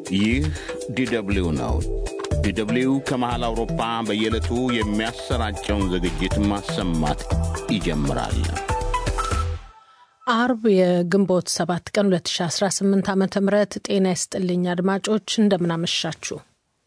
ይህ ዲደብሊው ነው። ዲደብሊው ከመሃል አውሮፓ በየዕለቱ የሚያሰራጨውን ዝግጅት ማሰማት ይጀምራል። አርብ የግንቦት 7 ቀን 2018 ዓ.ም ጤና ይስጥልኝ አድማጮች፣ እንደምናመሻችሁ።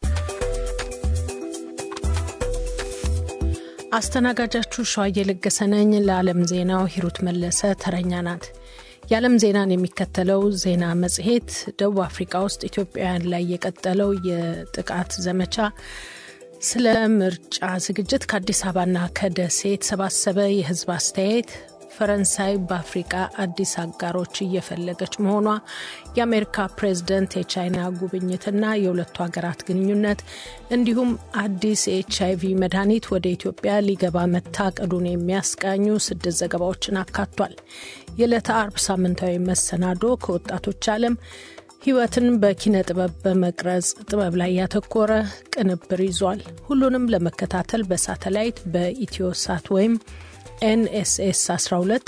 አስተናጋጃችሁ ሸዋዬ ለገሰ ነኝ። ለዓለም ዜናው ሂሩት መለሰ ተረኛ ናት። የዓለም ዜናን የሚከተለው ዜና መጽሔት ደቡብ አፍሪካ ውስጥ ኢትዮጵያውያን ላይ የቀጠለው የጥቃት ዘመቻ፣ ስለ ምርጫ ዝግጅት ከአዲስ አበባና ከደሴ የተሰባሰበ የህዝብ አስተያየት፣ ፈረንሳይ በአፍሪካ አዲስ አጋሮች እየፈለገች መሆኗ፣ የአሜሪካ ፕሬዝደንት የቻይና ጉብኝትና የሁለቱ ሀገራት ግንኙነት፣ እንዲሁም አዲስ የኤችአይቪ መድኃኒት ወደ ኢትዮጵያ ሊገባ መታቀዱን የሚያስቃኙ 6 ዘገባዎችን አካቷል። የዕለተ አርብ ሳምንታዊ መሰናዶ ከወጣቶች ዓለም ህይወትን በኪነ ጥበብ በመቅረጽ ጥበብ ላይ ያተኮረ ቅንብር ይዟል። ሁሉንም ለመከታተል በሳተላይት በኢትዮሳት ወይም NSS 12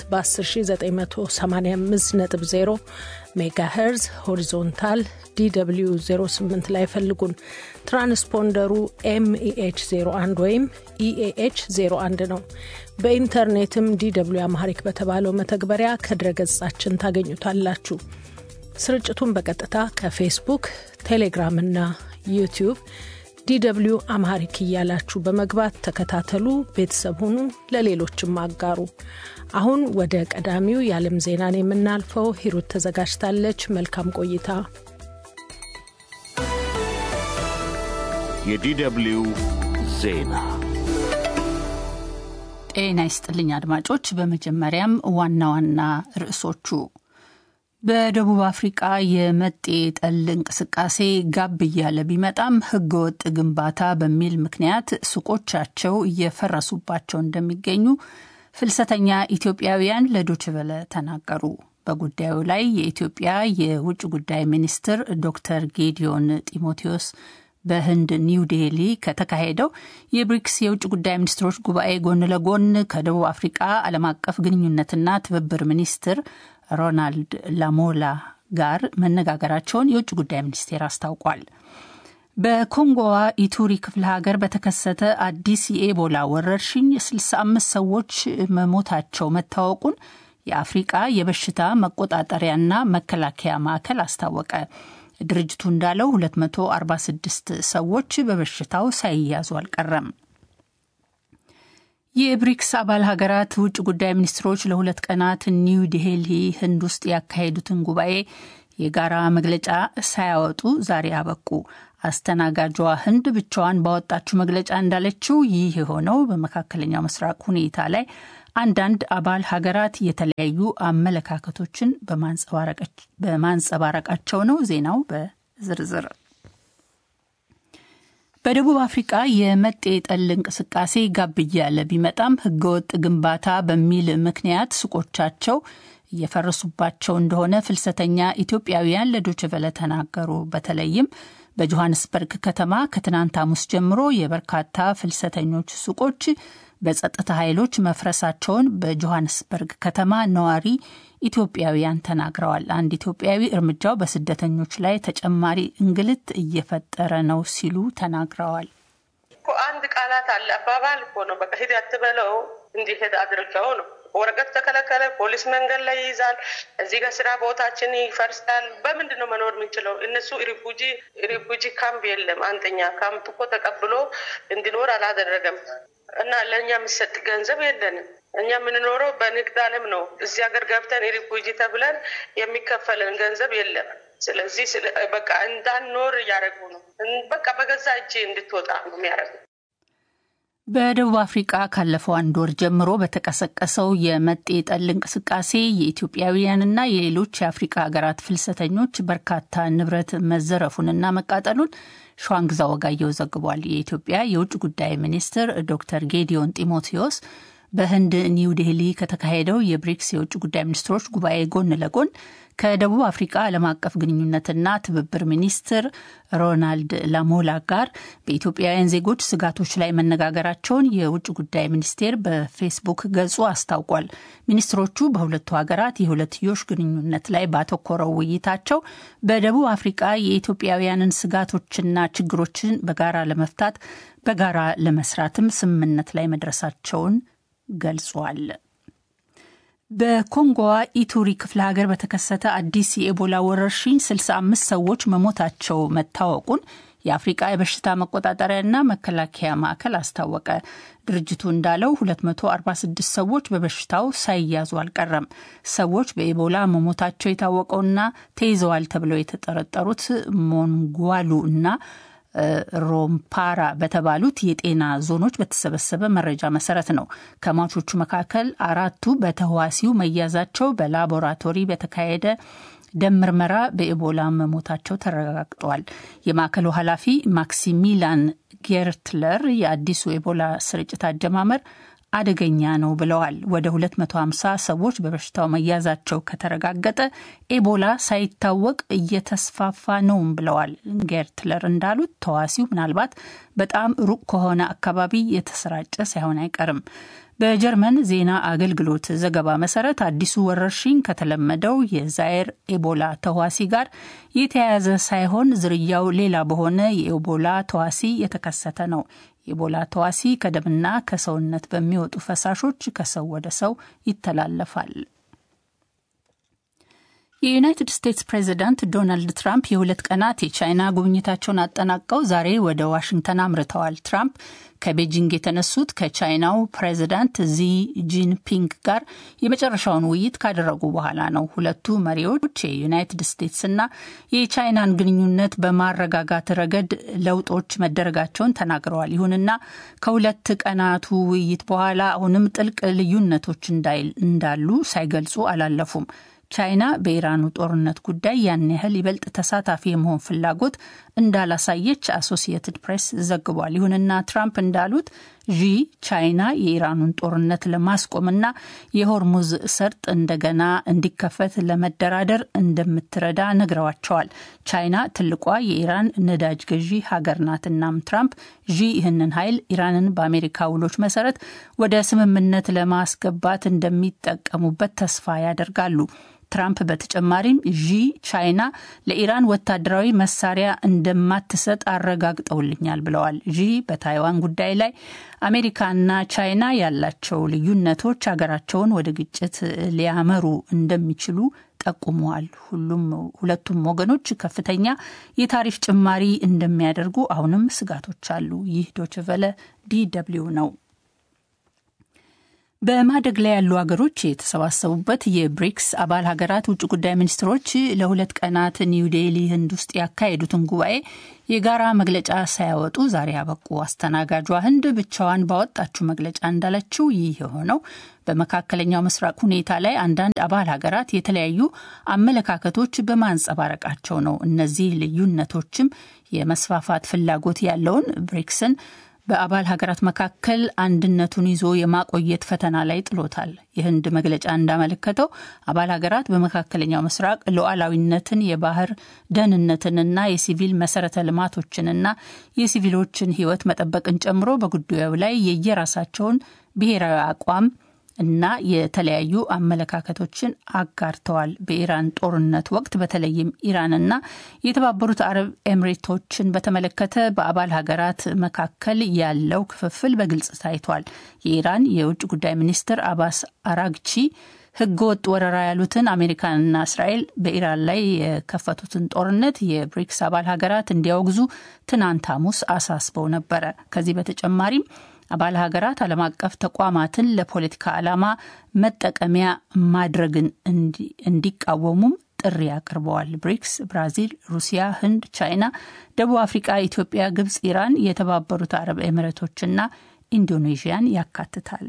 በ10985.0 ሜጋሄርዝ ሆሪዞንታል DW 08 ላይ ፈልጉን። ትራንስፖንደሩ MEH 01 ወይም EAH 01 ነው። በኢንተርኔትም DW አማሪክ በተባለው መተግበሪያ ከድረገጻችን ታገኙታላችሁ። ስርጭቱን በቀጥታ ከፌስቡክ፣ ቴሌግራም እና ዩቲዩብ DW አማሪክ እያላችሁ በመግባት ተከታተሉ፣ ቤተሰብ ሁኑ፣ ለሌሎችም አጋሩ። አሁን ወደ ቀዳሚው የዓለም ዜናን የምናልፈው ሂሩት ተዘጋጅታለች። መልካም ቆይታ። የDW ዜና። ጤና ይስጥልኝ አድማጮች። በመጀመሪያም ዋና ዋና ርዕሶቹ። በደቡብ አፍሪካ የመጤ ጠል እንቅስቃሴ ጋብ እያለ ቢመጣም ህገወጥ ግንባታ በሚል ምክንያት ሱቆቻቸው እየፈረሱባቸው እንደሚገኙ ፍልሰተኛ ኢትዮጵያውያን ለዶይቼ ቬለ ተናገሩ። በጉዳዩ ላይ የኢትዮጵያ የውጭ ጉዳይ ሚኒስትር ዶክተር ጌዲዮን ጢሞቴዎስ በህንድ ኒው ዴሊ ከተካሄደው የብሪክስ የውጭ ጉዳይ ሚኒስትሮች ጉባኤ ጎን ለጎን ከደቡብ አፍሪካ ዓለም አቀፍ ግንኙነትና ትብብር ሚኒስትር ሮናልድ ላሞላ ጋር መነጋገራቸውን የውጭ ጉዳይ ሚኒስቴር አስታውቋል። በኮንጎዋ ኢቱሪ ክፍለ ሀገር በተከሰተ አዲስ የኤቦላ ወረርሽኝ 65 ሰዎች መሞታቸው መታወቁን የአፍሪቃ የበሽታ መቆጣጠሪያና መከላከያ ማዕከል አስታወቀ። ድርጅቱ እንዳለው 246 ሰዎች በበሽታው ሳይያዙ አልቀረም። የብሪክስ አባል ሀገራት ውጭ ጉዳይ ሚኒስትሮች ለ2 ቀናት ኒው ዴሊ ህንድ ውስጥ ያካሄዱትን ጉባኤ የጋራ መግለጫ ሳያወጡ ዛሬ አበቁ። አስተናጋጇ ህንድ ብቻዋን ባወጣችው መግለጫ እንዳለችው ይህ የሆነው በመካከለኛው ምስራቅ ሁኔታ ላይ አንዳንድ አባል ሀገራት የተለያዩ አመለካከቶችን በማንጸባረቃቸው ነው። ዜናው በዝርዝር። በደቡብ አፍሪካ የመጤ ጠል እንቅስቃሴ ጋብ እያለ ቢመጣም ህገወጥ ግንባታ በሚል ምክንያት ሱቆቻቸው እየፈረሱባቸው እንደሆነ ፍልሰተኛ ኢትዮጵያውያን ለዶይቼ ቬለ ተናገሩ። በተለይም በጆሃንስበርግ ከተማ ከትናንት ሐሙስ ጀምሮ የበርካታ ፍልሰተኞች ሱቆች በጸጥታ ኃይሎች መፍረሳቸውን በጆሃንስበርግ ከተማ ነዋሪ ኢትዮጵያውያን ተናግረዋል። አንድ ኢትዮጵያዊ እርምጃው በስደተኞች ላይ ተጨማሪ እንግልት እየፈጠረ ነው ሲሉ ተናግረዋል። አንድ ቃላት አለ፣ አባባል እኮ ነው። በቃ ሂድ አትበለው እንዲሄድ አድርገው ነው። ወረቀት ተከለከለ፣ ፖሊስ መንገድ ላይ ይይዛል። እዚህ ጋር ስራ ቦታችን ይፈርሳል። በምንድን ነው መኖር የምንችለው? እነሱ ሪፉጂ ካምፕ የለም። አንደኛ ካምፕ እኮ ተቀብሎ እንዲኖር አላደረገም እና ለእኛ የሚሰጥ ገንዘብ የለንም። እኛ የምንኖረው በንግድ ዓለም ነው። እዚህ ሀገር ገብተን ሪፉጂ ተብለን የሚከፈለን ገንዘብ የለም። ስለዚህ በቃ እንዳንኖር እያደረጉ ነው። በቃ በገዛ እጅ እንድትወጣ ነው የሚያደርጉ። በደቡብ አፍሪካ ካለፈው አንድ ወር ጀምሮ በተቀሰቀሰው የመጤ ጠል እንቅስቃሴ የኢትዮጵያውያንና የሌሎች የአፍሪካ ሀገራት ፍልሰተኞች በርካታ ንብረት መዘረፉንና መቃጠሉን ሸዋንግዛ ወጋየው ዘግቧል። የኢትዮጵያ የውጭ ጉዳይ ሚኒስትር ዶክተር ጌዲዮን ጢሞቴዎስ በህንድ ኒው ዴሊ ከተካሄደው የብሪክስ የውጭ ጉዳይ ሚኒስትሮች ጉባኤ ጎን ለጎን ከደቡብ አፍሪካ ዓለም አቀፍ ግንኙነትና ትብብር ሚኒስትር ሮናልድ ላሞላ ጋር በኢትዮጵያውያን ዜጎች ስጋቶች ላይ መነጋገራቸውን የውጭ ጉዳይ ሚኒስቴር በፌስቡክ ገጹ አስታውቋል። ሚኒስትሮቹ በሁለቱ ሀገራት የሁለትዮሽ ግንኙነት ላይ ባተኮረው ውይይታቸው በደቡብ አፍሪካ የኢትዮጵያውያንን ስጋቶችና ችግሮችን በጋራ ለመፍታት በጋራ ለመስራትም ስምምነት ላይ መድረሳቸውን ገልጿል። በኮንጎዋ ኢቱሪ ክፍለ ሀገር በተከሰተ አዲስ የኢቦላ ወረርሽኝ 65 ሰዎች መሞታቸው መታወቁን የአፍሪቃ የበሽታ መቆጣጠሪያና መከላከያ ማዕከል አስታወቀ። ድርጅቱ እንዳለው 246 ሰዎች በበሽታው ሳይያዙ አልቀረም። ሰዎች በኢቦላ መሞታቸው የታወቀውና ተይዘዋል ተብለው የተጠረጠሩት ሞንጓሉ እና ሮምፓራ በተባሉት የጤና ዞኖች በተሰበሰበ መረጃ መሰረት ነው። ከሟቾቹ መካከል 4ቱ በተህዋሲው መያዛቸው በላቦራቶሪ በተካሄደ ደም ምርመራ በኢቦላ መሞታቸው ተረጋግጧል። የማዕከሉ ኃላፊ ማክሲሚላን ጌርትለር የአዲሱ ኢቦላ ስርጭት አጀማመር አደገኛ ነው ብለዋል። ወደ 250 ሰዎች በበሽታው መያዛቸው ከተረጋገጠ ኢቦላ ሳይታወቅ እየተስፋፋ ነው ብለዋል። ጌርትለር እንዳሉት ተዋሲው ምናልባት በጣም ሩቅ ከሆነ አካባቢ የተሰራጨ ሳይሆን አይቀርም። በጀርመን ዜና አገልግሎት ዘገባ መሰረት አዲሱ ወረርሽኝ ከተለመደው የዛይር ኢቦላ ተዋሲ ጋር የተያያዘ ሳይሆን ዝርያው ሌላ በሆነ የኢቦላ ተዋሲ የተከሰተ ነው። የኢቦላ ተዋሲ ከደምና ከሰውነት በሚወጡ ፈሳሾች ከሰው ወደ ሰው ይተላለፋል። የዩናይትድ ስቴትስ ፕሬዚዳንት ዶናልድ ትራምፕ የሁለት ቀናት የቻይና ጉብኝታቸውን አጠናቀው ዛሬ ወደ ዋሽንግተን አምርተዋል። ትራምፕ ከቤጂንግ የተነሱት ከቻይናው ፕሬዚዳንት ዚ ጂንፒንግ ጋር የመጨረሻውን ውይይት ካደረጉ በኋላ ነው። ሁለቱ መሪዎች የዩናይትድ ስቴትስና የቻይናን ግንኙነት በማረጋጋት ረገድ ለውጦች መደረጋቸውን ተናግረዋል። ይሁንና ከሁለት ቀናቱ ውይይት በኋላ አሁንም ጥልቅ ልዩነቶች እንዳሉ ሳይገልጹ አላለፉም። ቻይና በኢራኑ ጦርነት ጉዳይ ያን ያህል ይበልጥ ተሳታፊ የመሆን ፍላጎት እንዳላሳየች አሶሲየትድ ፕሬስ ዘግቧል። ይሁንና ትራምፕ እንዳሉት ዢ ቻይና የኢራኑን ጦርነት ለማስቆምና የሆርሙዝ ሰርጥ እንደገና እንዲከፈት ለመደራደር እንደምትረዳ ነግረዋቸዋል። ቻይና ትልቋ የኢራን ነዳጅ ገዢ ሀገር ናትናም ትራምፕ ዢ ይህንን ኃይል ኢራንን በአሜሪካ ውሎች መሰረት ወደ ስምምነት ለማስገባት እንደሚጠቀሙበት ተስፋ ያደርጋሉ። ትራምፕ በተጨማሪም ዢ ቻይና ለኢራን ወታደራዊ መሳሪያ እንደማትሰጥ አረጋግጠውልኛል ብለዋል። ዢ በታይዋን ጉዳይ ላይ አሜሪካና ቻይና ያላቸው ልዩነቶች ሀገራቸውን ወደ ግጭት ሊያመሩ እንደሚችሉ ጠቁመዋል። ሁለቱም ወገኖች ከፍተኛ የታሪፍ ጭማሪ እንደሚያደርጉ አሁንም ስጋቶች አሉ። ይህ ዶይቼ ቬለ ዲደብሊው ነው። በማደግ ላይ ያሉ ሀገሮች የተሰባሰቡበት የብሪክስ አባል ሀገራት ውጭ ጉዳይ ሚኒስትሮች ለሁለት ቀናት ኒው ዴሊ ህንድ ውስጥ ያካሄዱትን ጉባኤ የጋራ መግለጫ ሳያወጡ ዛሬ አበቁ። አስተናጋጇ ህንድ ብቻዋን ባወጣችው መግለጫ እንዳለችው ይህ የሆነው በመካከለኛው ምስራቅ ሁኔታ ላይ አንዳንድ አባል ሀገራት የተለያዩ አመለካከቶች በማንጸባረቃቸው ነው። እነዚህ ልዩነቶችም የመስፋፋት ፍላጎት ያለውን ብሪክስን በአባል ሀገራት መካከል አንድነቱን ይዞ የማቆየት ፈተና ላይ ጥሎታል። የህንድ መግለጫ እንዳመለከተው አባል ሀገራት በመካከለኛው ምስራቅ ሉዓላዊነትን፣ የባህር ደህንነትንና የሲቪል መሰረተ ልማቶችንና የሲቪሎችን ህይወት መጠበቅን ጨምሮ በጉዳዩ ላይ የየራሳቸውን ብሔራዊ አቋም እና የተለያዩ አመለካከቶችን አጋርተዋል። በኢራን ጦርነት ወቅት በተለይም ኢራንና የተባበሩት አረብ ኤምሬቶችን በተመለከተ በአባል ሀገራት መካከል ያለው ክፍፍል በግልጽ ታይቷል። የኢራን የውጭ ጉዳይ ሚኒስትር አባስ አራግቺ ህገወጥ ወረራ ያሉትን አሜሪካንና እስራኤል በኢራን ላይ የከፈቱትን ጦርነት የብሪክስ አባል ሀገራት እንዲያወግዙ ትናንት ሐሙስ አሳስበው ነበረ። ከዚህ በተጨማሪም አባል ሀገራት ዓለም አቀፍ ተቋማትን ለፖለቲካ ዓላማ መጠቀሚያ ማድረግን እንዲቃወሙም ጥሪ አቅርበዋል። ብሪክስ ብራዚል፣ ሩሲያ፣ ህንድ፣ ቻይና፣ ደቡብ አፍሪካ፣ ኢትዮጵያ፣ ግብጽ፣ ኢራን፣ የተባበሩት አረብ ኤሚሬቶችና ኢንዶኔዥያን ያካትታል።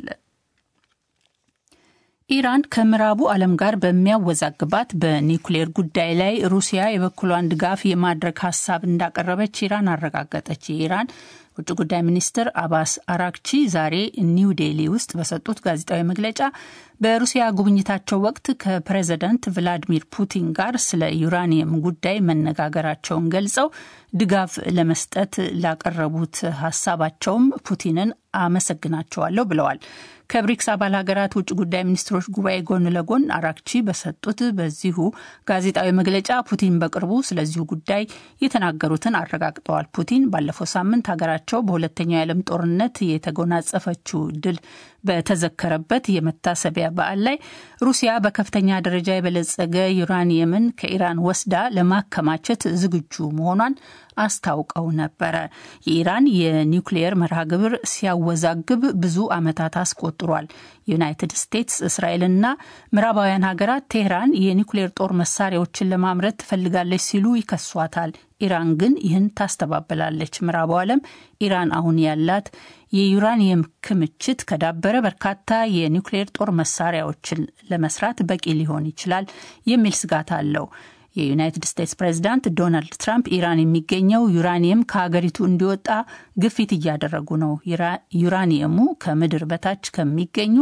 ኢራን ከምዕራቡ ዓለም ጋር በሚያወዛግባት በኒውክሌር ጉዳይ ላይ ሩሲያ የበኩሏን ድጋፍ የማድረግ ሀሳብ እንዳቀረበች ኢራን አረጋገጠች። የኢራን ውጭ ጉዳይ ሚኒስትር አባስ አራግቺ ዛሬ ኒው ዴሊ ውስጥ በሰጡት ጋዜጣዊ መግለጫ በሩሲያ ጉብኝታቸው ወቅት ከፕሬዝዳንት ቭላዲሚር ፑቲን ጋር ስለ ዩራኒየም ጉዳይ መነጋገራቸውን ገልጸው ድጋፍ ለመስጠት ላቀረቡት ሐሳባቸውም ፑቲንን አመሰግናቸዋለሁ ብለዋል። ከብሪክስ አባል ሀገራት ውጭ ጉዳይ ሚኒስትሮች ጉባኤ ጎን ለጎን አራክቺ በሰጡት በዚሁ ጋዜጣዊ መግለጫ ፑቲን በቅርቡ ስለዚሁ ጉዳይ የተናገሩትን አረጋግጠዋል። ፑቲን ባለፈው ሳምንት ሀገራቸው በሁለተኛው የዓለም ጦርነት የተጎናጸፈችው ድል በተዘከረበት የመታሰቢያ በዓል ላይ ሩሲያ በከፍተኛ ደረጃ የበለጸገ ዩራኒየምን ከኢራን ወስዳ ለማከማቸት ዝግጁ መሆኗን አስታውቀው ነበረ። የኢራን የኒውክሌር መርሃ ግብር ሲያወዛግብ ብዙ ዓመታት አስቆጥሯል። ዩናይትድ ስቴትስ፣ እስራኤልና ምዕራባውያን ሀገራት ቴህራን የኒውክሌር ጦር መሳሪያዎችን ለማምረት ትፈልጋለች ሲሉ ይከሷታል። ኢራን ግን ይህን ታስተባብላለች። ምዕራቡ ዓለም ኢራን አሁን ያላት የዩራኒየም ክምችት ከዳበረ በርካታ የኒውክሌር ጦር መሳሪያዎችን ለመስራት በቂ ሊሆን ይችላል የሚል ስጋት አለው። የዩናይትድ ስቴትስ ፕሬዝዳንት ዶናልድ ትራምፕ ኢራን የሚገኘው ዩራኒየም ከሀገሪቱ እንዲወጣ ግፊት እያደረጉ ነው። ዩራኒየሙ ከምድር በታች ከሚገኙ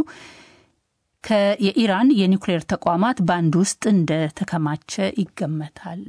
የኢራን የኒውክሌር ተቋማት በአንድ ውስጥ እንደተከማቸ ይገመታል።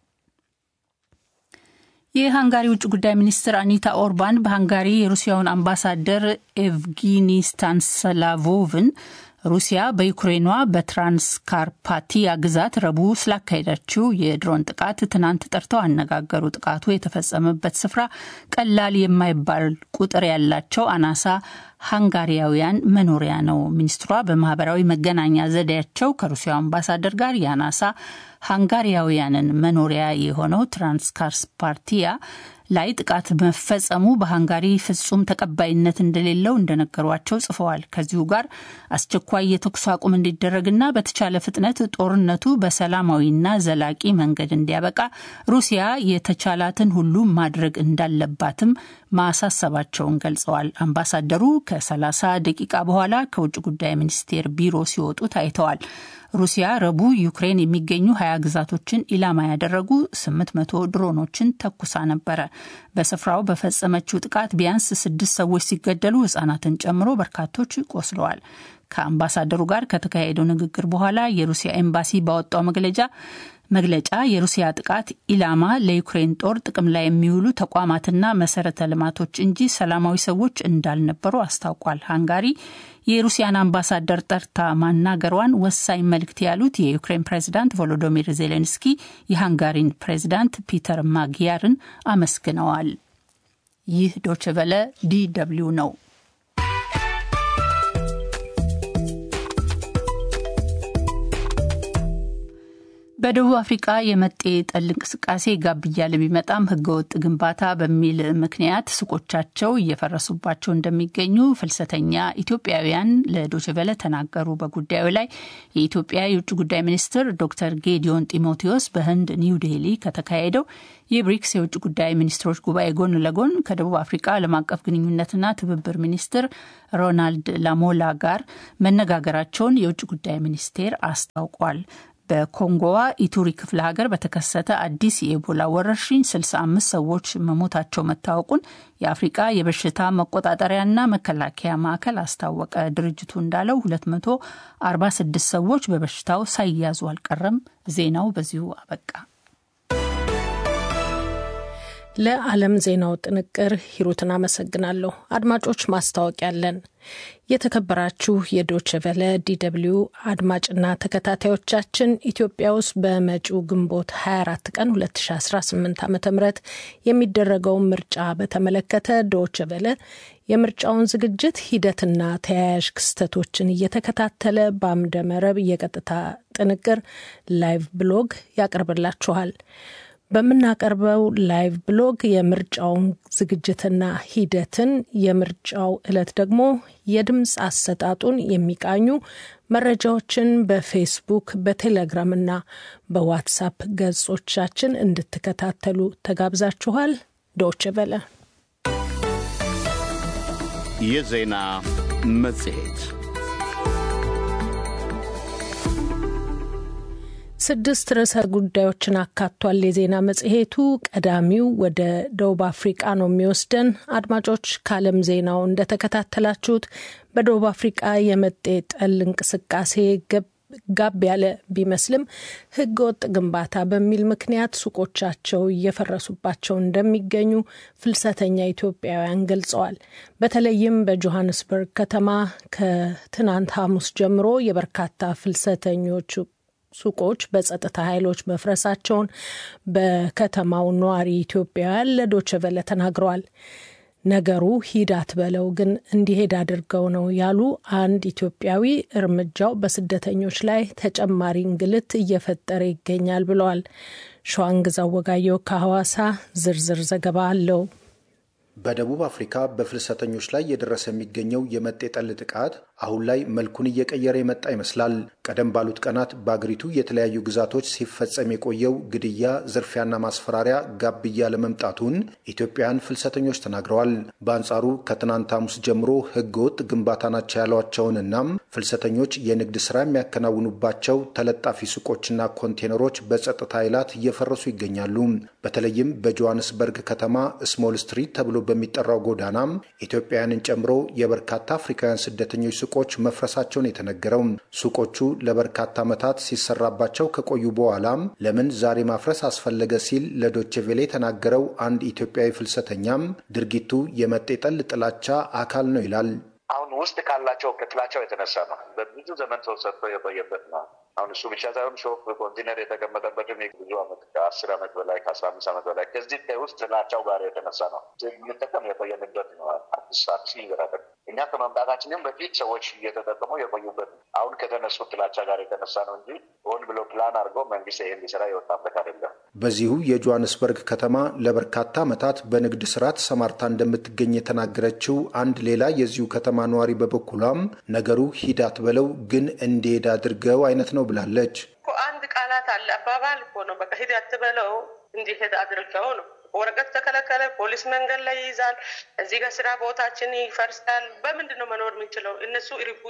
የሃንጋሪ ውጭ ጉዳይ ሚኒስትር አኒታ ኦርባን በሃንጋሪ የሩሲያውን አምባሳደር ኤቭጊኒ ስታንስላቮቭን ሩሲያ በዩክሬኗ በትራንስካርፓቲያ ግዛት ረቡዕ ስላካሄደችው የድሮን ጥቃት ትናንት ጠርተው አነጋገሩ። ጥቃቱ የተፈጸመበት ስፍራ ቀላል የማይባል ቁጥር ያላቸው አናሳ ሃንጋሪያውያን መኖሪያ ነው። ሚኒስትሯ በማህበራዊ መገናኛ ዘዴያቸው ከሩሲያው አምባሳደር ጋር የአናሳ ሃንጋሪያውያንን መኖሪያ የሆነው ትራንስካርፓቲያ ላይ ጥቃት መፈጸሙ በሃንጋሪ ፍጹም ተቀባይነት እንደሌለው እንደነገሯቸው ጽፈዋል። ከዚሁ ጋር አስቸኳይ የተኩስ አቁም እንዲደረግና በተቻለ ፍጥነት ጦርነቱ በሰላማዊና ዘላቂ መንገድ እንዲያበቃ ሩሲያ የተቻላትን ሁሉ ማድረግ እንዳለባትም ማሳሰባቸውን ገልጸዋል። አምባሳደሩ ከ30 ደቂቃ በኋላ ከውጭ ጉዳይ ሚኒስቴር ቢሮ ሲወጡ ታይተዋል። ሩሲያ ረቡዕ ዩክሬን የሚገኙ 20 ግዛቶችን ኢላማ ያደረጉ 800 ድሮኖችን ተኩሳ ነበረ። በስፍራው በፈጸመችው ጥቃት ቢያንስ 6 ሰዎች ሲገደሉ ሕጻናትን ጨምሮ በርካቶች ቆስለዋል። ከአምባሳደሩ ጋር ከተካሄደው ንግግር በኋላ የሩሲያ ኤምባሲ ባወጣው መግለጫ የሩሲያ ጥቃት ኢላማ ለዩክሬን ጦር ጥቅም ላይ የሚውሉ ተቋማትና መሰረተ ልማቶች እንጂ ሰላማዊ ሰዎች እንዳልነበሩ አስታውቋል። ሃንጋሪ የሩሲያን አምባሳደር ጠርታ ማናገሯን ወሳኝ መልእክት ያሉት የዩክሬን ፕሬዝዳንት ቮሎዶሚር ዜሌንስኪ የሃንጋሪን ፕሬዝዳንት ፒተር ማጊያርን አመስግነዋል። ይህ ዶቼ ቬለ ዲደብሊው ነው። በደቡብ አፍሪካ የመጤ ጠል እንቅስቃሴ ጋብ እያለ ቢመጣም ህገወጥ ግንባታ በሚል ምክንያት ሱቆቻቸው እየፈረሱባቸው እንደሚገኙ ፍልሰተኛ ኢትዮጵያውያን ለዶቼ ቬለ ተናገሩ። በጉዳዩ ላይ የኢትዮጵያ የውጭ ጉዳይ ሚኒስትር ዶክተር ጌዲዮን ጢሞቴዎስ በህንድ ኒው ዴሊ ከተካሄደው የብሪክስ የውጭ ጉዳይ ሚኒስትሮች ጉባኤ ጎን ለጎን ከደቡብ አፍሪካ ዓለም አቀፍ ግንኙነትና ትብብር ሚኒስትር ሮናልድ ላሞላ ጋር መነጋገራቸውን የውጭ ጉዳይ ሚኒስቴር አስታውቋል። በኮንጎዋ ኢቱሪ ክፍለ ሀገር በተከሰተ አዲስ የኢቦላ ወረርሽኝ 65 ሰዎች መሞታቸው መታወቁን የአፍሪካ የበሽታ መቆጣጠሪያና መከላከያ ማዕከል አስታወቀ። ድርጅቱ እንዳለው 246 ሰዎች በበሽታው ሳይያዙ አልቀረም። ዜናው በዚሁ አበቃ። ለዓለም ዜናው ጥንቅር ሂሩትን አመሰግናለሁ። አድማጮች ማስታወቂያ አለን። የተከበራችሁ የዶቼ ቬለ ዲደብሊው አድማጭና ተከታታዮቻችን ኢትዮጵያ ውስጥ በመጪው ግንቦት 24 ቀን 2018 ዓ.ም የሚደረገው ምርጫ በተመለከተ ዶቼ ቬለ የምርጫውን ዝግጅት ሂደትና ተያያዥ ክስተቶችን እየተከታተለ በአምደ መረብ የቀጥታ ጥንቅር ላይቭ ብሎግ ያቀርብላችኋል። በምናቀርበው ላይቭ ብሎግ የምርጫውን ዝግጅትና ሂደትን፣ የምርጫው ዕለት ደግሞ የድምፅ አሰጣጡን የሚቃኙ መረጃዎችን በፌስቡክ፣ በቴሌግራምና በዋትስአፕ ገጾቻችን እንድትከታተሉ ተጋብዛችኋል። ዶቼ ቬለ የዜና መጽሔት 6 ርዕሰ ጉዳዮችን አካቷል። የዜና መጽሔቱ ቀዳሚው ወደ ደቡብ አፍሪቃ ነው የሚወስደን። አድማጮች ከዓለም ዜናው እንደተከታተላችሁት በደቡብ አፍሪቃ የመጤ ጠል እንቅስቃሴ ጋብ ያለ ቢመስልም ህገወጥ ግንባታ በሚል ምክንያት ሱቆቻቸው እየፈረሱባቸው እንደሚገኙ ፍልሰተኛ ኢትዮጵያውያን ገልጸዋል። በተለይም በጆሃንስበርግ ከተማ ከትናንት ሐሙስ ጀምሮ የበርካታ ፍልሰተኞች ሱቆች በጸጥታ ኃይሎች መፍረሳቸውን በከተማው ነዋሪ ኢትዮጵያውያን ለዶይቼ ቬለ ተናግረዋል። ነገሩ ሂዳት በለው ግን እንዲሄድ አድርገው ነው ያሉ አንድ ኢትዮጵያዊ እርምጃው በስደተኞች ላይ ተጨማሪ እንግልት እየፈጠረ ይገኛል ብለዋል። ሸዋንግዛው ወጋየሁ ከሐዋሳ ዝርዝር ዘገባ አለው። በደቡብ አፍሪካ በፍልሰተኞች ላይ የደረሰ የሚገኘው የመጤ ጠል ጥቃት አሁን ላይ መልኩን እየቀየረ የመጣ ይመስላል። ቀደም ባሉት ቀናት በአገሪቱ የተለያዩ ግዛቶች ሲፈጸም የቆየው ግድያ፣ ዝርፊያና ማስፈራሪያ ጋብ እያለ መምጣቱን ኢትዮጵያውያን ፍልሰተኞች ተናግረዋል። በአንጻሩ ከትናንት ሐሙስ ጀምሮ ህገወጥ ግንባታ ናቸው ያሏቸውንና ፍልሰተኞች የንግድ ስራ የሚያከናውኑባቸው ተለጣፊ ሱቆችና ኮንቴነሮች በጸጥታ ኃይላት እየፈረሱ ይገኛሉ። በተለይም በጆሃንስበርግ ከተማ ስሞል ስትሪት ተብሎ በሚጠራው ጎዳና ኢትዮጵያውያንን ጨምሮ የበርካታ አፍሪካውያን ስደተኞች ሱቆች መፍረሳቸውን የተነገረው ሱቆቹ ለበርካታ ዓመታት ሲሰራባቸው ከቆዩ በኋላ ለምን ዛሬ ማፍረስ አስፈለገ ሲል ለዶይቼ ቬለ የተናገረው አንድ ኢትዮጵያዊ ፍልሰተኛም ድርጊቱ የመጤ ጠል ጥላቻ አካል ነው ይላል። አሁን ውስጥ ካላቸው ከጥላቻው የተነሳ ነው። በብዙ ዘመን ሰው ሰርቶ የቆየበት ነው። አሁን እሱ ብቻ ሳይሆን ሾፕ ኮንቴነር የተቀመጠበትም ብዙ ዓመት ከ10 ዓመት በላይ ከ15 ዓመት በላይ ከዚህ ውስጥ ጥላቻው ጋር የተነሳ ነው የምንጠቀም የቆየንበት ነው። አዲስ ይገራል። እኛ ከመምጣታችንም በፊት ሰዎች እየተጠቀሙ የቆዩበት አሁን ከተነሱ ጥላቻ ጋር የተነሳ ነው እንጂ ሆን ብሎ ፕላን አድርገው መንግስት ይሄን ሊሰራ የወጣበት አይደለም። በዚሁ የጆሃንስበርግ ከተማ ለበርካታ ዓመታት በንግድ ስራ ተሰማርታ እንደምትገኝ የተናገረችው አንድ ሌላ የዚሁ ከተማ ነዋሪ በበኩሏም ነገሩ ሂዳት በለው ግን እንዲሄድ አድርገው አይነት ነው ብላለች። አንድ ቃላት አለ አባባል እኮ ነው። በቃ ሂዳት በለው እንዲሄድ አድርገው ነው። ወረቀት ተከለከለ፣ ፖሊስ መንገድ ላይ ይይዛል። እዚህ ጋር ስራ ቦታችን ይፈርሳል። በምንድን ነው መኖር የምንችለው? እነሱ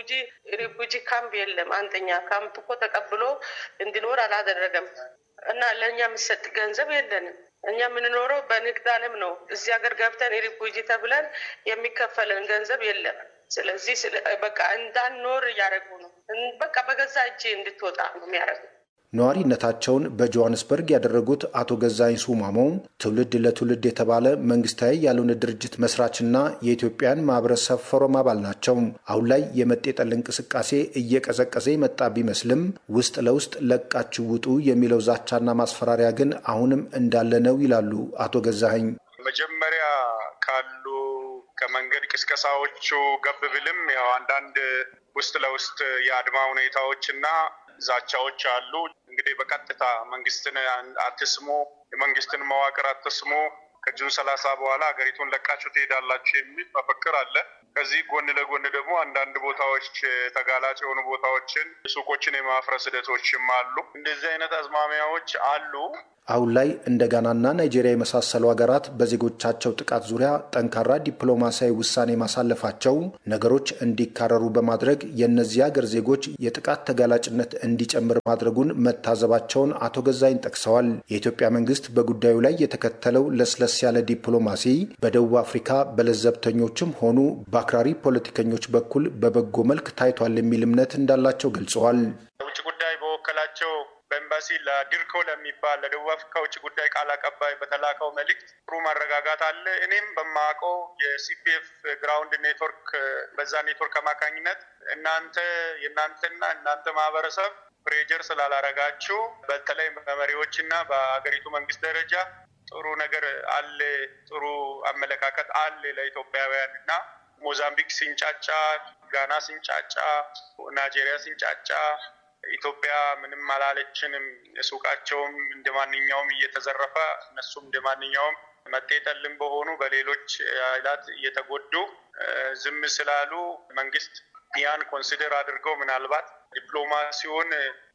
ሪፉጂ ካምፕ የለም። አንደኛ ካምፕ እኮ ተቀብሎ እንዲኖር አላደረገም እና ለእኛ የሚሰጥ ገንዘብ የለንም። እኛ የምንኖረው በንግድ ዓለም ነው። እዚህ ሀገር ገብተን ሪፉጂ ተብለን የሚከፈለን ገንዘብ የለም። ስለዚህ በቃ እንዳንኖር እያደረጉ ነው። በቃ በገዛ እጄ እንድትወጣ ነው የሚያደርጉ። ነዋሪነታቸውን በጆሃንስበርግ ያደረጉት አቶ ገዛኝ ሱማሞ ትውልድ ለትውልድ የተባለ መንግስታዊ ያልሆነ ድርጅት መስራችና የኢትዮጵያን ማህበረሰብ ፎረም አባል ናቸው። አሁን ላይ የመጤ ጠል እንቅስቃሴ እየቀዘቀዘ የመጣ ቢመስልም ውስጥ ለውስጥ ለቃችሁ ውጡ የሚለው ዛቻና ማስፈራሪያ ግን አሁንም እንዳለ ነው ይላሉ አቶ ገዛኝ። መጀመሪያ ካሉ ከመንገድ ቅስቀሳዎቹ ገብ ብልም ያው አንዳንድ ውስጥ ለውስጥ የአድማ ሁኔታዎችና ዛቻዎች አሉ። እንግዲህ በቀጥታ መንግስትን አትስሙ፣ የመንግስትን መዋቅር አትስሙ፣ ከጁን 30 በኋላ ሀገሪቱን ለቃችሁ ትሄዳላችሁ የሚል መፈክር አለ። ከዚህ ጎን ለጎን ደግሞ አንዳንድ ቦታዎች ተጋላጭ የሆኑ ቦታዎችን ሱቆችን የማፍረስ ሂደቶችም አሉ። እንደዚህ አይነት አዝማሚያዎች አሉ። አሁን ላይ እንደ ጋናና ናይጄሪያ የመሳሰሉ ሀገራት በዜጎቻቸው ጥቃት ዙሪያ ጠንካራ ዲፕሎማሲያዊ ውሳኔ ማሳለፋቸው ነገሮች እንዲካረሩ በማድረግ የእነዚህ ሀገር ዜጎች የጥቃት ተጋላጭነት እንዲጨምር ማድረጉን መታዘባቸውን አቶ ገዛኝ ጠቅሰዋል። የኢትዮጵያ መንግስት በጉዳዩ ላይ የተከተለው ለስለስ ያለ ዲፕሎማሲ በደቡብ አፍሪካ በለዘብተኞችም ሆኑ በአክራሪ ፖለቲከኞች በኩል በበጎ መልክ ታይቷል የሚል እምነት እንዳላቸው ገልጸዋል። ውጭ ጉዳይ በወከላቸው በኤምባሲ ለዲርኮ ለሚባል ለደቡብ አፍሪካ ውጭ ጉዳይ ቃል አቀባይ በተላከው መልእክት ጥሩ መረጋጋት አለ። እኔም በማውቀው የሲፒኤፍ ግራውንድ ኔትወርክ በዛ ኔትወርክ አማካኝነት እናንተ ማህበረሰብ ፕሬጀር ስላላረጋችሁ በተለይ በመሪዎችና በአገሪቱ መንግስት ደረጃ ጥሩ ነገር አለ፣ ጥሩ አመለካከት አለ ለኢትዮጵያውያን እና ሞዛምቢክ ሲንጫጫ፣ ጋና ሲንጫጫ፣ ናይጄሪያ ሲንጫጫ ኢትዮጵያ ምንም አላለችንም። ሱቃቸውም እንደማንኛውም እየተዘረፈ እነሱም እንደማንኛውም መጤ ጠልም በሆኑ በሌሎች ኃይላት እየተጎዱ ዝም ስላሉ መንግስት ያን ኮንሲደር አድርገው ምናልባት ዲፕሎማሲውን